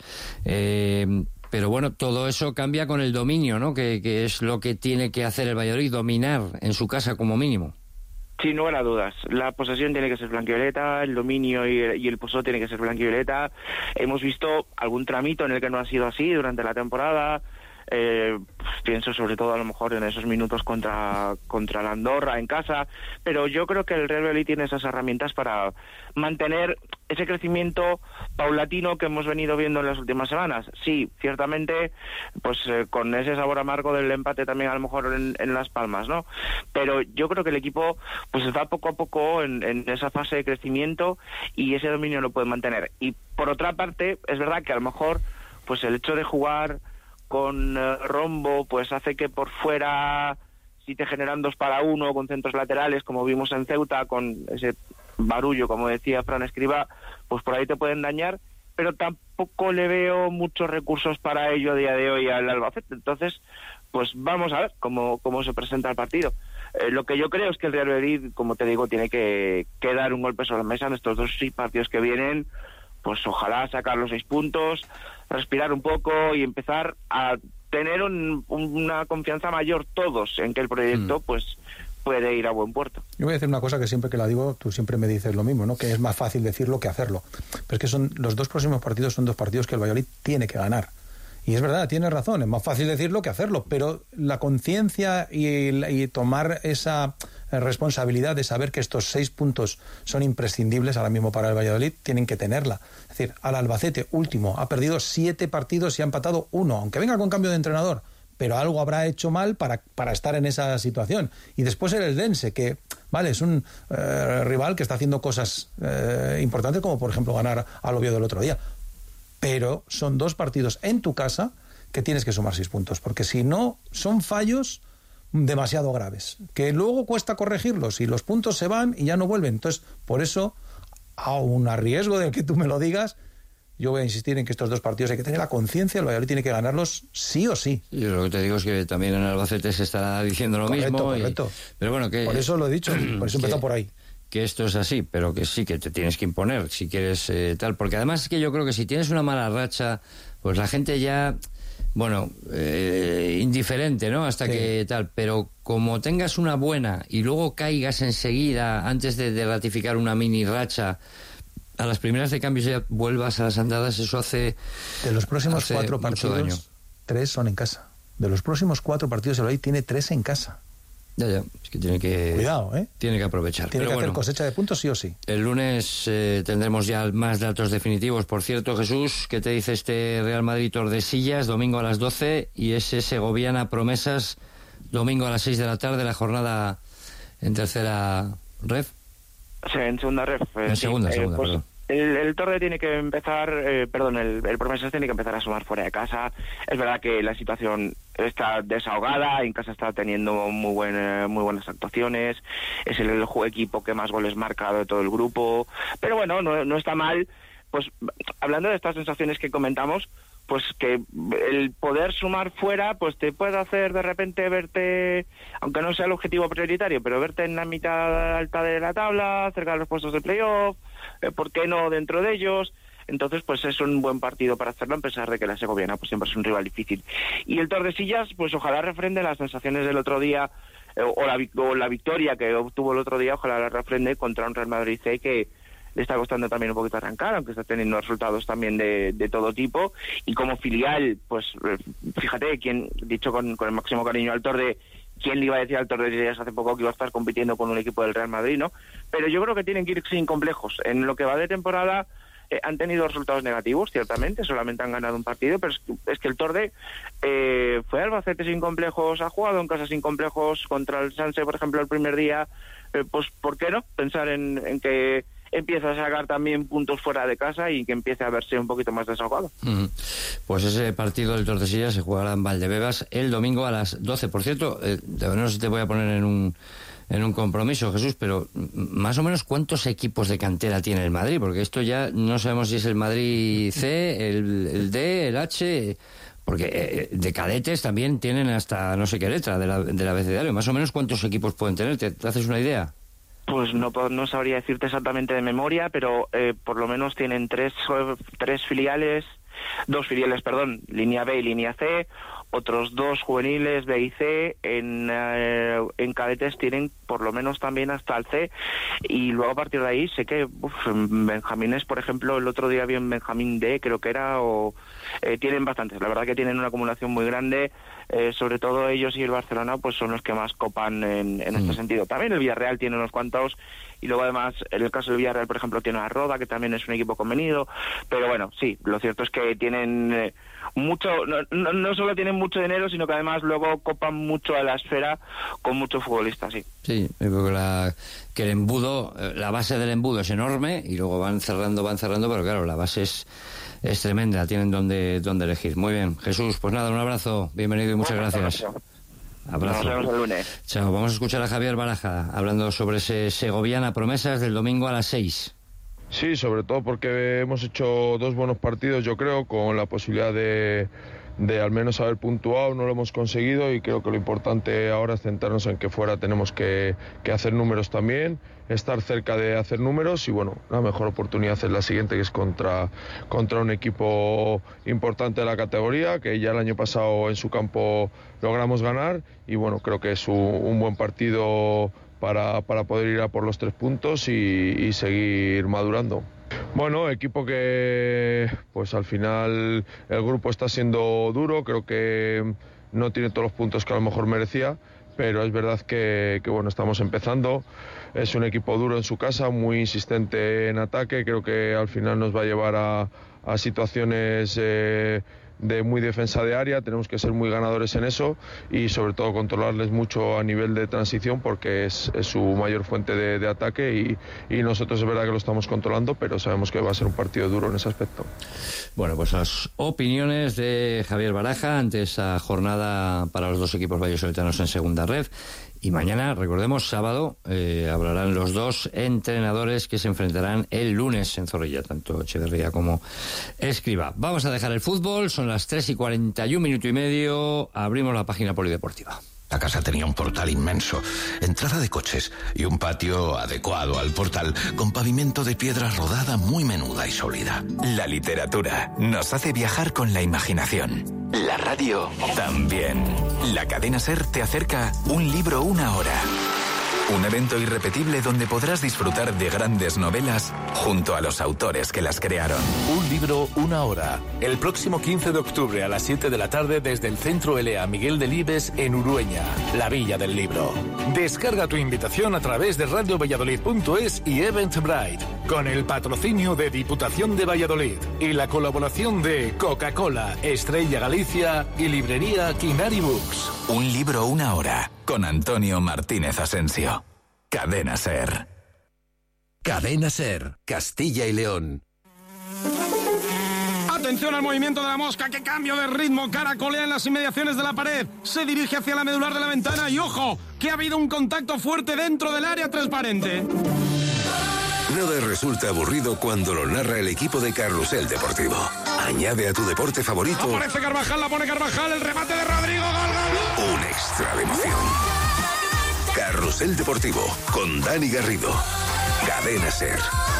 Eh, pero bueno, todo eso cambia con el dominio, ¿no? Que, que es lo que tiene que hacer el Valladolid, dominar en su casa como mínimo. Sin lugar a dudas, la posesión tiene que ser blanquivioleta, el dominio y el, y el pozo tiene que ser blanquivioleta. Hemos visto algún tramito en el que no ha sido así durante la temporada. Eh, pienso sobre todo a lo mejor en esos minutos contra contra la Andorra en casa, pero yo creo que el Real Valladolid tiene esas herramientas para mantener ese crecimiento paulatino que hemos venido viendo en las últimas semanas. Sí, ciertamente, pues eh, con ese sabor amargo del empate también a lo mejor en, en Las Palmas, ¿no? Pero yo creo que el equipo pues está poco a poco en, en esa fase de crecimiento, y ese dominio lo puede mantener. Y por otra parte, es verdad que a lo mejor pues el hecho de jugar con uh, rombo pues hace que por fuera, si te generan dos para uno con centros laterales, como vimos en Ceuta, con ese barullo, como decía Fran Escribá, pues por ahí te pueden dañar, pero tampoco le veo muchos recursos para ello a día de hoy al Albacete. Entonces, pues vamos a ver cómo, cómo se presenta el partido. Eh, lo que yo creo es que el Real Madrid, como te digo, tiene que, que dar un golpe sobre la mesa en estos dos seis partidos que vienen. Pues ojalá sacar los seis puntos, respirar un poco y empezar a tener un, una confianza mayor todos en que el proyecto mm. pues puede ir a buen puerto. Yo voy a decir una cosa que siempre que la digo, tú siempre me dices lo mismo, ¿no? Que es más fácil decirlo que hacerlo. Pero es que son los dos próximos partidos son dos partidos que el Valladolid tiene que ganar. Y es verdad, tienes razón, es más fácil decirlo que hacerlo, pero la conciencia y, y tomar esa responsabilidad de saber que estos seis puntos son imprescindibles ahora mismo para el Valladolid, tienen que tenerla. Es decir, al Albacete, último, ha perdido siete partidos y ha empatado uno, aunque venga con cambio de entrenador, pero algo habrá hecho mal para, para estar en esa situación. Y después el Eldense, que, vale, es un eh, rival que está haciendo cosas eh, importantes, como por ejemplo ganar al Oviedo el otro día. Pero son dos partidos en tu casa que tienes que sumar seis puntos, porque si no son fallos, demasiado graves, que luego cuesta corregirlos y los puntos se van y ya no vuelven. Entonces, por eso, aun a riesgo de que tú me lo digas, yo voy a insistir en que estos dos partidos hay que tener la conciencia, el Valladolid tiene que ganarlos sí o sí. Yo lo que te digo es que también en Albacete se estará diciendo lo correcto, mismo. Correcto, y, pero bueno, que, por eso lo he dicho, por eso he empezado por ahí. Que esto es así, pero que sí, que te tienes que imponer si quieres eh, tal. Porque además es que yo creo que si tienes una mala racha, pues la gente ya... Bueno, eh, indiferente, ¿no? Hasta sí. que tal, pero como tengas una buena y luego caigas enseguida, antes de, de ratificar una mini racha, a las primeras de cambios ya vuelvas a las andadas, eso hace... De los próximos cuatro partidos, daño. tres son en casa. De los próximos cuatro partidos, el Valladolid tiene tres en casa. Ya, ya, es que tiene que... Cuidado, ¿eh? Tiene que aprovechar. Tiene Pero que bueno, hacer cosecha de puntos sí o sí. El lunes eh, tendremos ya más datos definitivos. Por cierto, Jesús, ¿qué te dice este Real Madrid Tordesillas? Domingo a las doce y ese Segoviana Promesas, domingo a las seis de la tarde, la jornada en tercera ref. Sí, en segunda ref. Eh, en sí, segunda, eh, segunda, pues, perdón. El, el Torre tiene que empezar, eh, perdón, el, el Promesas tiene que empezar a sumar fuera de casa. Es verdad que la situación está desahogada, en casa está teniendo muy, buen, muy buenas actuaciones, es el, el equipo que más goles marca de todo el grupo, pero bueno, no, no está mal. Pues hablando de estas sensaciones que comentamos, pues que el poder sumar fuera pues te puede hacer de repente verte, aunque no sea el objetivo prioritario, pero verte en la mitad alta de la tabla, cerca de los puestos de playoff, eh, ¿por qué no dentro de ellos? Entonces, pues es un buen partido para hacerlo, a pesar de que la Segoviana pues siempre es un rival difícil. Y el Tordesillas, pues ojalá refrende las sensaciones del otro día, eh, o, la, o la victoria que obtuvo el otro día, ojalá la refrende contra un Real Madrid C que le está costando también un poquito arrancar, aunque está teniendo resultados también de, de todo tipo. Y como filial, pues fíjate, quien dicho con, con el máximo cariño al Torde, ¿quién le iba a decir al Tordesillas hace poco que iba a estar compitiendo con un equipo del Real Madrid, no? Pero yo creo que tienen que ir sin complejos. En lo que va de temporada eh, han tenido resultados negativos, ciertamente, solamente han ganado un partido, pero es, es que el Torde eh, fue a Albacete sin complejos, ha jugado en casa sin complejos contra el Sanse, por ejemplo, el primer día. Eh, pues, ¿por qué no? Pensar en, en que empieza a sacar también puntos fuera de casa y que empiece a verse un poquito más desahogado. Mm. Pues ese partido del Tordesillas se jugará en Valdebebas el domingo a las doce. Por cierto, eh, no sé si te voy a poner en un en un compromiso, Jesús, pero más o menos ¿cuántos equipos de cantera tiene el Madrid? Porque esto ya no sabemos si es el Madrid C, el, el D, el H... Porque eh, de cadetes también tienen hasta no sé qué letra de la, del abecedario. Más o menos ¿cuántos equipos pueden tener? ¿Te, te haces una idea? Pues no, no sabría decirte exactamente de memoria, pero eh, por lo menos tienen tres, tres filiales, dos filiales, perdón, línea B y línea C, otros dos juveniles B y C, en, eh, en cadetes tienen por lo menos también hasta el C, y luego a partir de ahí sé que uf, Benjamines, por ejemplo, el otro día vi en Benjamín D, creo que era, o eh, tienen bastantes, la verdad que tienen una acumulación muy grande. Eh, sobre todo ellos y el Barcelona pues son los que más copan en, en mm. este sentido. También el Villarreal tiene unos cuantos, y luego además en el caso del Villarreal, por ejemplo, tiene a Roda, que también es un equipo convenido, pero bueno, sí, lo cierto es que tienen eh, mucho, no, no, no solo tienen mucho dinero, sino que además luego copan mucho a la esfera con muchos futbolistas, sí. Sí, creo que, la, que el embudo, la base del embudo es enorme y luego van cerrando, van cerrando, pero claro, la base es es tremenda, tienen donde, donde elegir. Muy bien, Jesús, pues nada, un abrazo, bienvenido y muchas bueno, gracias. Abrazo. Nos vemos el lunes. Chao, vamos a escuchar a Javier Baraja hablando sobre ese Segoviana Promesas del domingo a las seis. Sí, sobre todo porque hemos hecho dos buenos partidos, yo creo, con la posibilidad de, de al menos haber puntuado, no lo hemos conseguido, y creo que lo importante ahora es centrarnos en que fuera tenemos que, que hacer números también, estar cerca de hacer números, y bueno, la mejor oportunidad es la siguiente, que es contra, contra un equipo importante de la categoría, que ya el año pasado en su campo logramos ganar, y bueno, creo que es un, un buen partido para, para poder ir a por los tres puntos y, y seguir madurando. Bueno, equipo que pues al final el grupo está siendo duro, creo que no tiene todos los puntos que a lo mejor merecía, pero es verdad que, que bueno, estamos empezando. Es un equipo duro en su casa, muy insistente en ataque, creo que al final nos va a llevar a, a situaciones eh, de muy defensa de área, tenemos que ser muy ganadores en eso y sobre todo controlarles mucho a nivel de transición porque es, es su mayor fuente de, de ataque y, y nosotros es verdad que lo estamos controlando, pero sabemos que va a ser un partido duro en ese aspecto. Bueno, pues las opiniones de Javier Baraja ante esa jornada para los dos equipos vallisoletanos en segunda ref. Y mañana, recordemos, sábado, eh, hablarán los dos entrenadores que se enfrentarán el lunes en Zorrilla, tanto Echeverría como Escribá. Vamos a dejar el fútbol, son las tres y cuarenta y un minuto y medio, abrimos la página polideportiva. La casa tenía un portal inmenso, entrada de coches y un patio adecuado al portal, con pavimento de piedra rodada muy menuda y sólida. La literatura nos hace viajar con la imaginación. La radio también. La cadena SER te acerca Un libro, una hora. Un evento irrepetible donde podrás disfrutar de grandes novelas junto a los autores que las crearon. Un libro, una hora. El próximo quince de octubre a las siete de la tarde desde el Centro L A Miguel Delibes en Urueña, la Villa del Libro. Descarga tu invitación a través de radio valladolid punto es y Eventbrite, con el patrocinio de Diputación de Valladolid y la colaboración de Coca-Cola, Estrella Galicia y Librería Quinari Books. Un libro, una hora, con Antonio Martínez Asensio. Cadena SER. Cadena SER, Castilla y León. Atención al movimiento de la mosca, que cambio de ritmo, caracolea en las inmediaciones de la pared, se dirige hacia la medular de la ventana y ojo, que ha habido un contacto fuerte dentro del área transparente. Nada resulta aburrido cuando lo narra el equipo de Carrusel Deportivo. Añade a tu deporte favorito. Aparece Carvajal, la pone Carvajal, el remate de Rodrigo, gol, gol. Un extra de emoción. Carrusel Deportivo, con Dani Garrido. Cadena SER.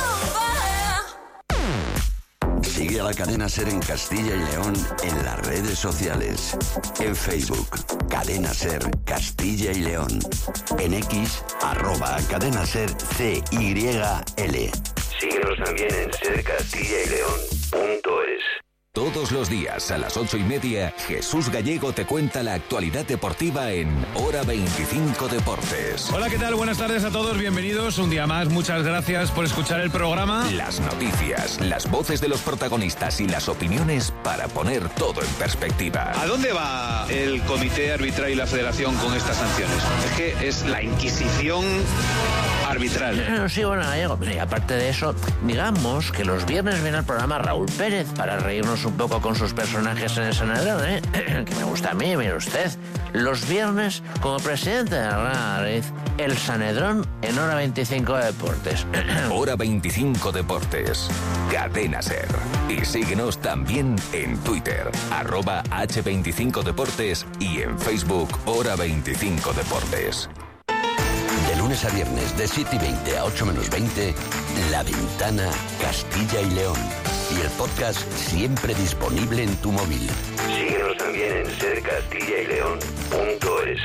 Sigue a la Cadena SER en Castilla y León en las redes sociales. En Facebook, Cadena SER Castilla y León. En X, arroba Cadena SER C Y L. Síguenos también en ser castilla y león punto es. Todos los días a las ocho y media, Jesús Gallego te cuenta la actualidad deportiva en Hora veinticinco Deportes. Hola, ¿qué tal? Buenas tardes a todos, bienvenidos un día más. Muchas gracias por escuchar el programa. Las noticias, las voces de los protagonistas y las opiniones para poner todo en perspectiva. ¿A dónde va el comité arbitral y la federación con estas sanciones? Es que es la Inquisición arbitral. Sí, bueno, Gallego, y aparte de eso, digamos que los viernes viene al programa Raúl Pérez para reírnos un poco con sus personajes en el Sanedrón, ¿eh? Que me gusta a mí, mire usted. Los viernes, como presidente de la Real Madrid, el Sanedrón en Hora veinticinco Deportes. Hora veinticinco Deportes. Cadena SER. Y síguenos también en Twitter, arroba hache veinticinco Deportes y en Facebook, Hora veinticinco Deportes. De lunes a viernes, de siete y veinte a ocho menos veinte, La Ventana, Castilla y León. Y el podcast siempre disponible en tu móvil. Síguenos también en ser castilla y león punto es.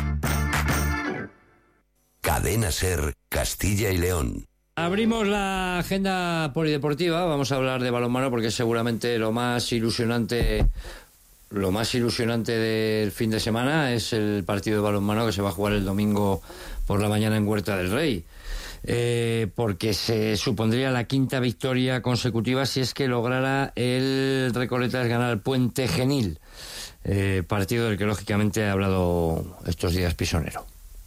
Cadena SER Castilla y León. Abrimos la agenda polideportiva, vamos a hablar de balonmano porque es seguramente lo más ilusionante, lo más ilusionante del fin de semana es el partido de balonmano que se va a jugar el domingo por la mañana en Huerta del Rey. Eh, porque se supondría la quinta victoria consecutiva si es que lograra el Recoletas ganar el Puente Genil, eh, partido del que lógicamente ha hablado estos días Pisonero.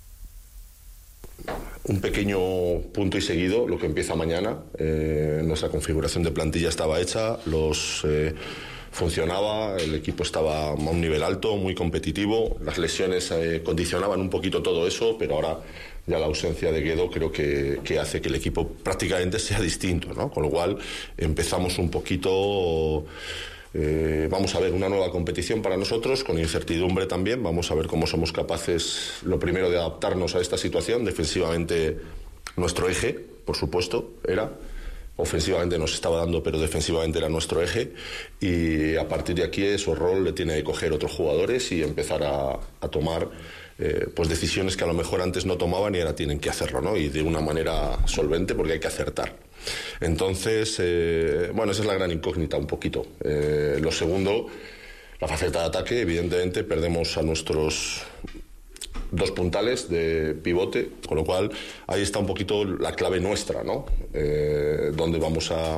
Un pequeño punto y seguido, lo que empieza mañana. Eh, nuestra configuración de plantilla estaba hecha, los eh, funcionaba, el equipo estaba a un nivel alto, muy competitivo. Las lesiones eh, condicionaban un poquito todo eso, pero ahora ya la ausencia de Guedo creo que, que hace que el equipo prácticamente sea distinto, ¿no? Con lo cual empezamos un poquito... Eh, vamos a ver una nueva competición para nosotros, con incertidumbre también. Vamos a ver cómo somos capaces, lo primero, de adaptarnos a esta situación. Defensivamente, nuestro eje, por supuesto, era... Ofensivamente nos estaba dando, pero defensivamente era nuestro eje. Y a partir de aquí, su rol le tiene que coger otros jugadores y empezar a, a tomar eh, pues decisiones que a lo mejor antes no tomaban y ahora tienen que hacerlo, ¿no? Y de una manera solvente, porque hay que acertar. Entonces, eh, bueno, esa es la gran incógnita un poquito. Eh, lo segundo, la faceta de ataque. Evidentemente, perdemos a nuestros dos puntales de pivote, con lo cual ahí está un poquito la clave nuestra, ¿no? Eh, donde vamos a,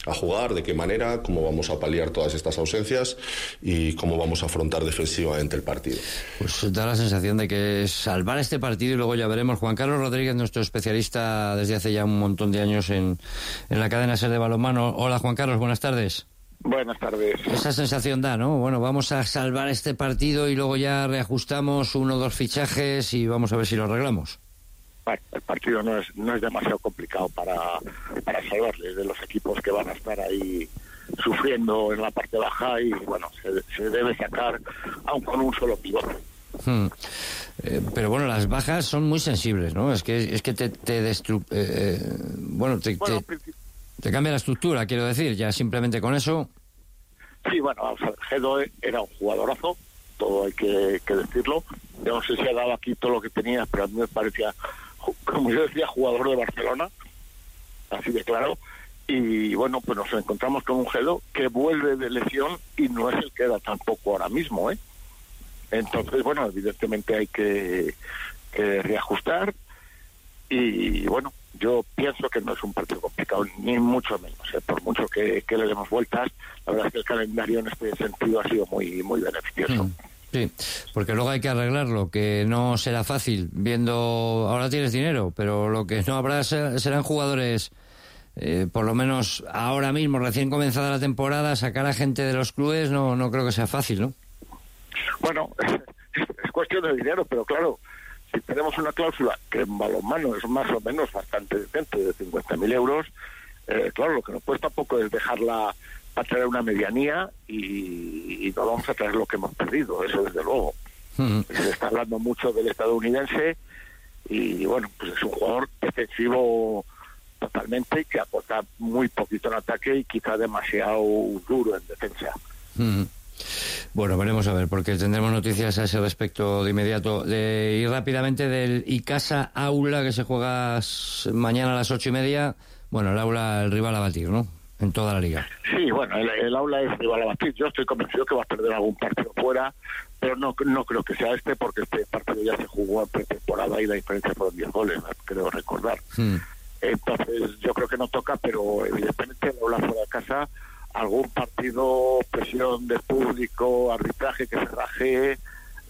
a jugar, de qué manera, cómo vamos a paliar todas estas ausencias y cómo vamos a afrontar defensivamente el partido. Pues da la sensación de que es salvar este partido y luego ya veremos. Juan Carlos Rodríguez, nuestro especialista desde hace ya un montón de años en, en la cadena SER de balonmano. Hola Juan Carlos, buenas tardes. Buenas tardes. Esa sensación da, ¿no? Bueno, vamos a salvar este partido y luego ya reajustamos uno o dos fichajes y vamos a ver si lo arreglamos. Bueno, el partido no es no es demasiado complicado para, para salvarles de los equipos que van a estar ahí sufriendo en la parte baja y, bueno, se, se debe sacar aun con un solo pivote. Hmm. Eh, pero bueno, las bajas son muy sensibles, ¿no? Es que es que te, te destru... Eh, eh, bueno, te... bueno te... Te cambia la estructura, quiero decir, ya simplemente con eso. Sí, bueno, Gedo era un jugadorazo, todo hay que, que decirlo. Yo no sé si ha dado aquí todo lo que tenía, pero a mí me parecía, como yo decía, jugador de Barcelona, así de claro. Y bueno, pues nos encontramos con un Gedo que vuelve de lesión y no es el que era tampoco ahora mismo, ¿eh? Entonces, bueno, evidentemente hay que, que reajustar y bueno, yo pienso que no es un partido complicado, ni mucho menos, ¿eh? Por mucho que, que le demos vueltas, la verdad es que el calendario en este sentido ha sido muy muy beneficioso. Mm, sí, porque luego hay que arreglarlo, que no será fácil, viendo, ahora tienes dinero, pero lo que no habrá serán jugadores, eh, por lo menos ahora mismo, recién comenzada la temporada, sacar a gente de los clubes no, no creo que sea fácil, ¿no? Bueno, es, es cuestión de dinero, pero claro, si tenemos una cláusula que en balonmano es más o menos bastante decente, de cincuenta mil euros, eh, claro, lo que no puede tampoco es dejarla para traer una medianía y, y no vamos a traer lo que hemos perdido, eso desde luego. Uh-huh. Se está hablando mucho del estadounidense y bueno, pues es un jugador defensivo totalmente que aporta muy poquito en ataque y quizá demasiado duro en defensa. Uh-huh. Bueno, veremos a ver, porque tendremos noticias a ese respecto de inmediato. De ir rápidamente del Icasa Aula, que se juega mañana a las ocho y media. Bueno, el Aula, el rival a batir, ¿no? En toda la liga. Sí, bueno, el, el Aula es rival a batir. Yo estoy convencido que va a perder algún partido fuera, pero no no creo que sea este, porque este partido ya se jugó en pretemporada y la diferencia fueron diez goles, creo recordar. Hmm. Entonces, yo creo que no toca, pero evidentemente el Aula fuera de casa, algún partido, presión de público, arbitraje que se rajee,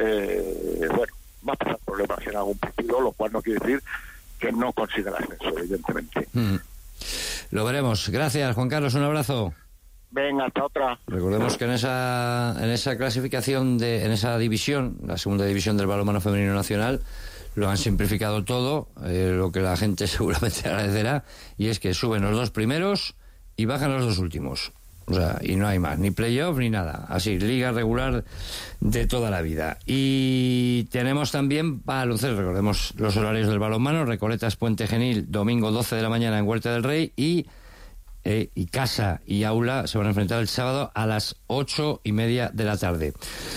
eh, bueno, va a pasar problemas en algún partido, lo cual no quiere decir que no consiga el ascenso, evidentemente. Mm. Lo veremos. Gracias, Juan Carlos, un abrazo. Venga, hasta otra. Recordemos que en esa en esa clasificación, de en esa división, la segunda división del balonmano femenino nacional, lo han simplificado todo, eh, lo que la gente seguramente agradecerá, y es que suben los dos primeros y bajan los dos últimos. O sea, y no hay más, ni playoff ni nada. Así, liga regular de toda la vida. Y tenemos también baloncesto, recordemos los horarios del balonmano: Recoletas Puente Genil, domingo doce de la mañana en Huerta del Rey, y, eh, y Casa y Aula se van a enfrentar el sábado a las ocho y media de la tarde.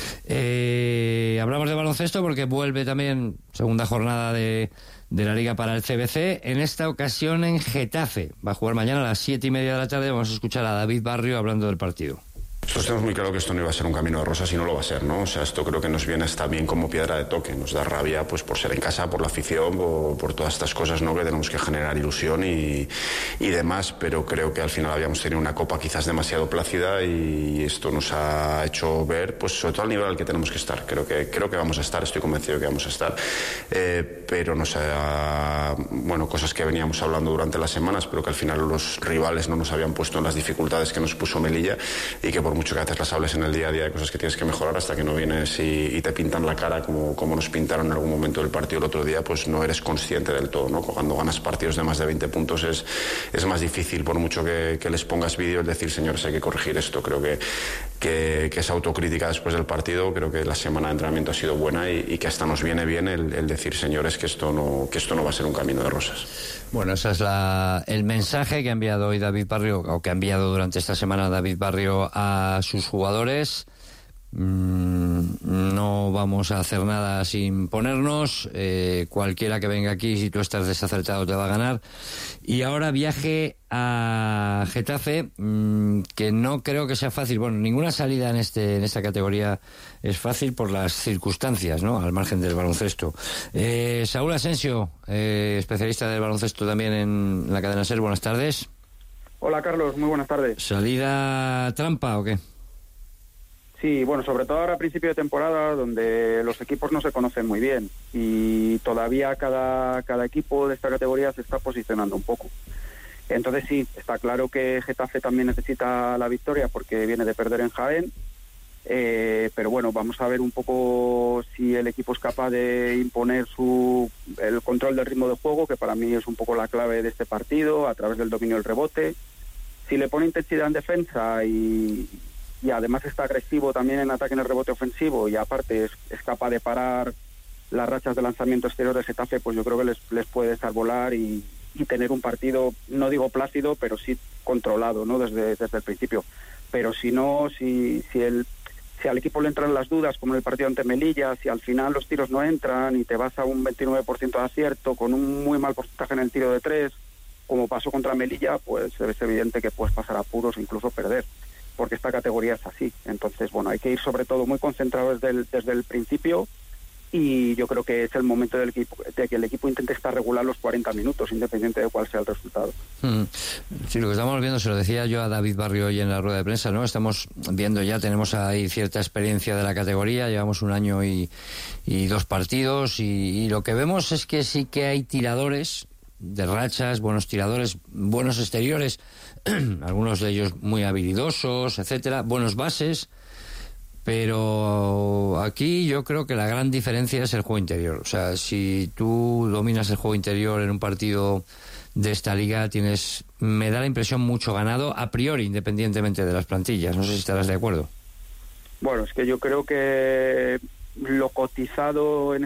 Eh, hablamos de baloncesto porque vuelve también segunda jornada de... de la Liga para el C B C, en esta ocasión en Getafe. Va a jugar mañana a las siete y media de la tarde. Vamos a escuchar a David Barrio hablando del partido. Nosotros tenemos muy claro que esto no iba a ser un camino de rosas y no lo va a ser, ¿no? O sea, esto creo que nos viene hasta bien como piedra de toque. Nos da rabia pues por ser en casa, por la afición, por, por todas estas cosas, ¿no? Que tenemos que generar ilusión y, y demás, pero creo que al final habíamos tenido una copa quizás demasiado plácida y esto nos ha hecho ver, pues sobre todo al nivel al que tenemos que estar. Creo que, creo que vamos a estar, estoy convencido de que vamos a estar, eh, pero nos ha, bueno, cosas que veníamos hablando durante las semanas, pero que al final los rivales no nos habían puesto en las dificultades que nos puso Melilla, y que por mucho que haces las hables en el día a día de cosas que tienes que mejorar, hasta que no vienes y, y te pintan la cara como, como nos pintaron en algún momento del partido el otro día, pues no eres consciente del todo, ¿no? Cuando ganas partidos de más de veinte puntos es, es más difícil, por mucho que, que les pongas vídeos, decir, señores, hay que corregir esto. Creo que, que, que esa autocrítica después del partido, creo que la semana de entrenamiento ha sido buena y, y que hasta nos viene bien el, el decir, señores, que esto no que esto no va a ser un camino de rosas. Bueno, ese es la, el mensaje que ha enviado hoy David Barrio, o que ha enviado durante esta semana David Barrio a sus jugadores. Mm, no vamos a hacer nada sin ponernos. Eh, cualquiera que venga aquí, si tú estás desacertado, te va a ganar. Y ahora viaje a Getafe, mmm, que no creo que sea fácil. Bueno, ninguna salida en este en esta categoría es fácil por las circunstancias, ¿no? Al margen del baloncesto. Eh, Saúl Asensio, eh, especialista del baloncesto también en la cadena SER. Buenas tardes. Hola Carlos, muy buenas tardes. ¿Salida trampa o qué? Sí, bueno, sobre todo ahora a principio de temporada, donde los equipos no se conocen muy bien y todavía cada, cada equipo de esta categoría se está posicionando un poco. Entonces sí, está claro que Getafe también necesita la victoria porque viene de perder en Jaén, eh, pero bueno, vamos a ver un poco si el equipo es capaz de imponer su el control del ritmo de juego, que para mí es un poco la clave de este partido, a través del dominio del rebote. Si le pone intensidad en defensa y... y además está agresivo también en ataque en el rebote ofensivo y aparte es, es capaz de parar las rachas de lanzamiento exterior de Getafe, pues yo creo que les, les puede estar volar y, y tener un partido, no digo plácido, pero sí controlado, ¿no? Desde, desde el principio. Pero si no, si, si, el, si al equipo le entran las dudas, como en el partido ante Melilla, si al final los tiros no entran y te vas a un veintinueve por ciento de acierto con un muy mal porcentaje en el tiro de tres, como pasó contra Melilla, pues es evidente que puedes pasar apuros e incluso perder, porque esta categoría es así. Entonces, bueno, hay que ir sobre todo muy concentrado desde el, desde el principio y yo creo que es el momento del equipo, de que el equipo intente estar regular los cuarenta minutos, independiente de cuál sea el resultado. Mm. Sí, lo que estamos viendo, se lo decía yo a David Barrio hoy en la rueda de prensa, ¿no? Estamos viendo ya, tenemos ahí cierta experiencia de la categoría, llevamos un año y, y dos partidos y, y lo que vemos es que sí que hay tiradores de rachas, buenos tiradores, buenos exteriores, algunos de ellos muy habilidosos, etcétera, buenos bases, pero aquí yo creo que la gran diferencia es el juego interior. O sea, si tú dominas el juego interior en un partido de esta liga, tienes, me da la impresión, mucho ganado a priori, independientemente de las plantillas. No sé si estarás de acuerdo. Bueno, es que yo creo que lo cotizado en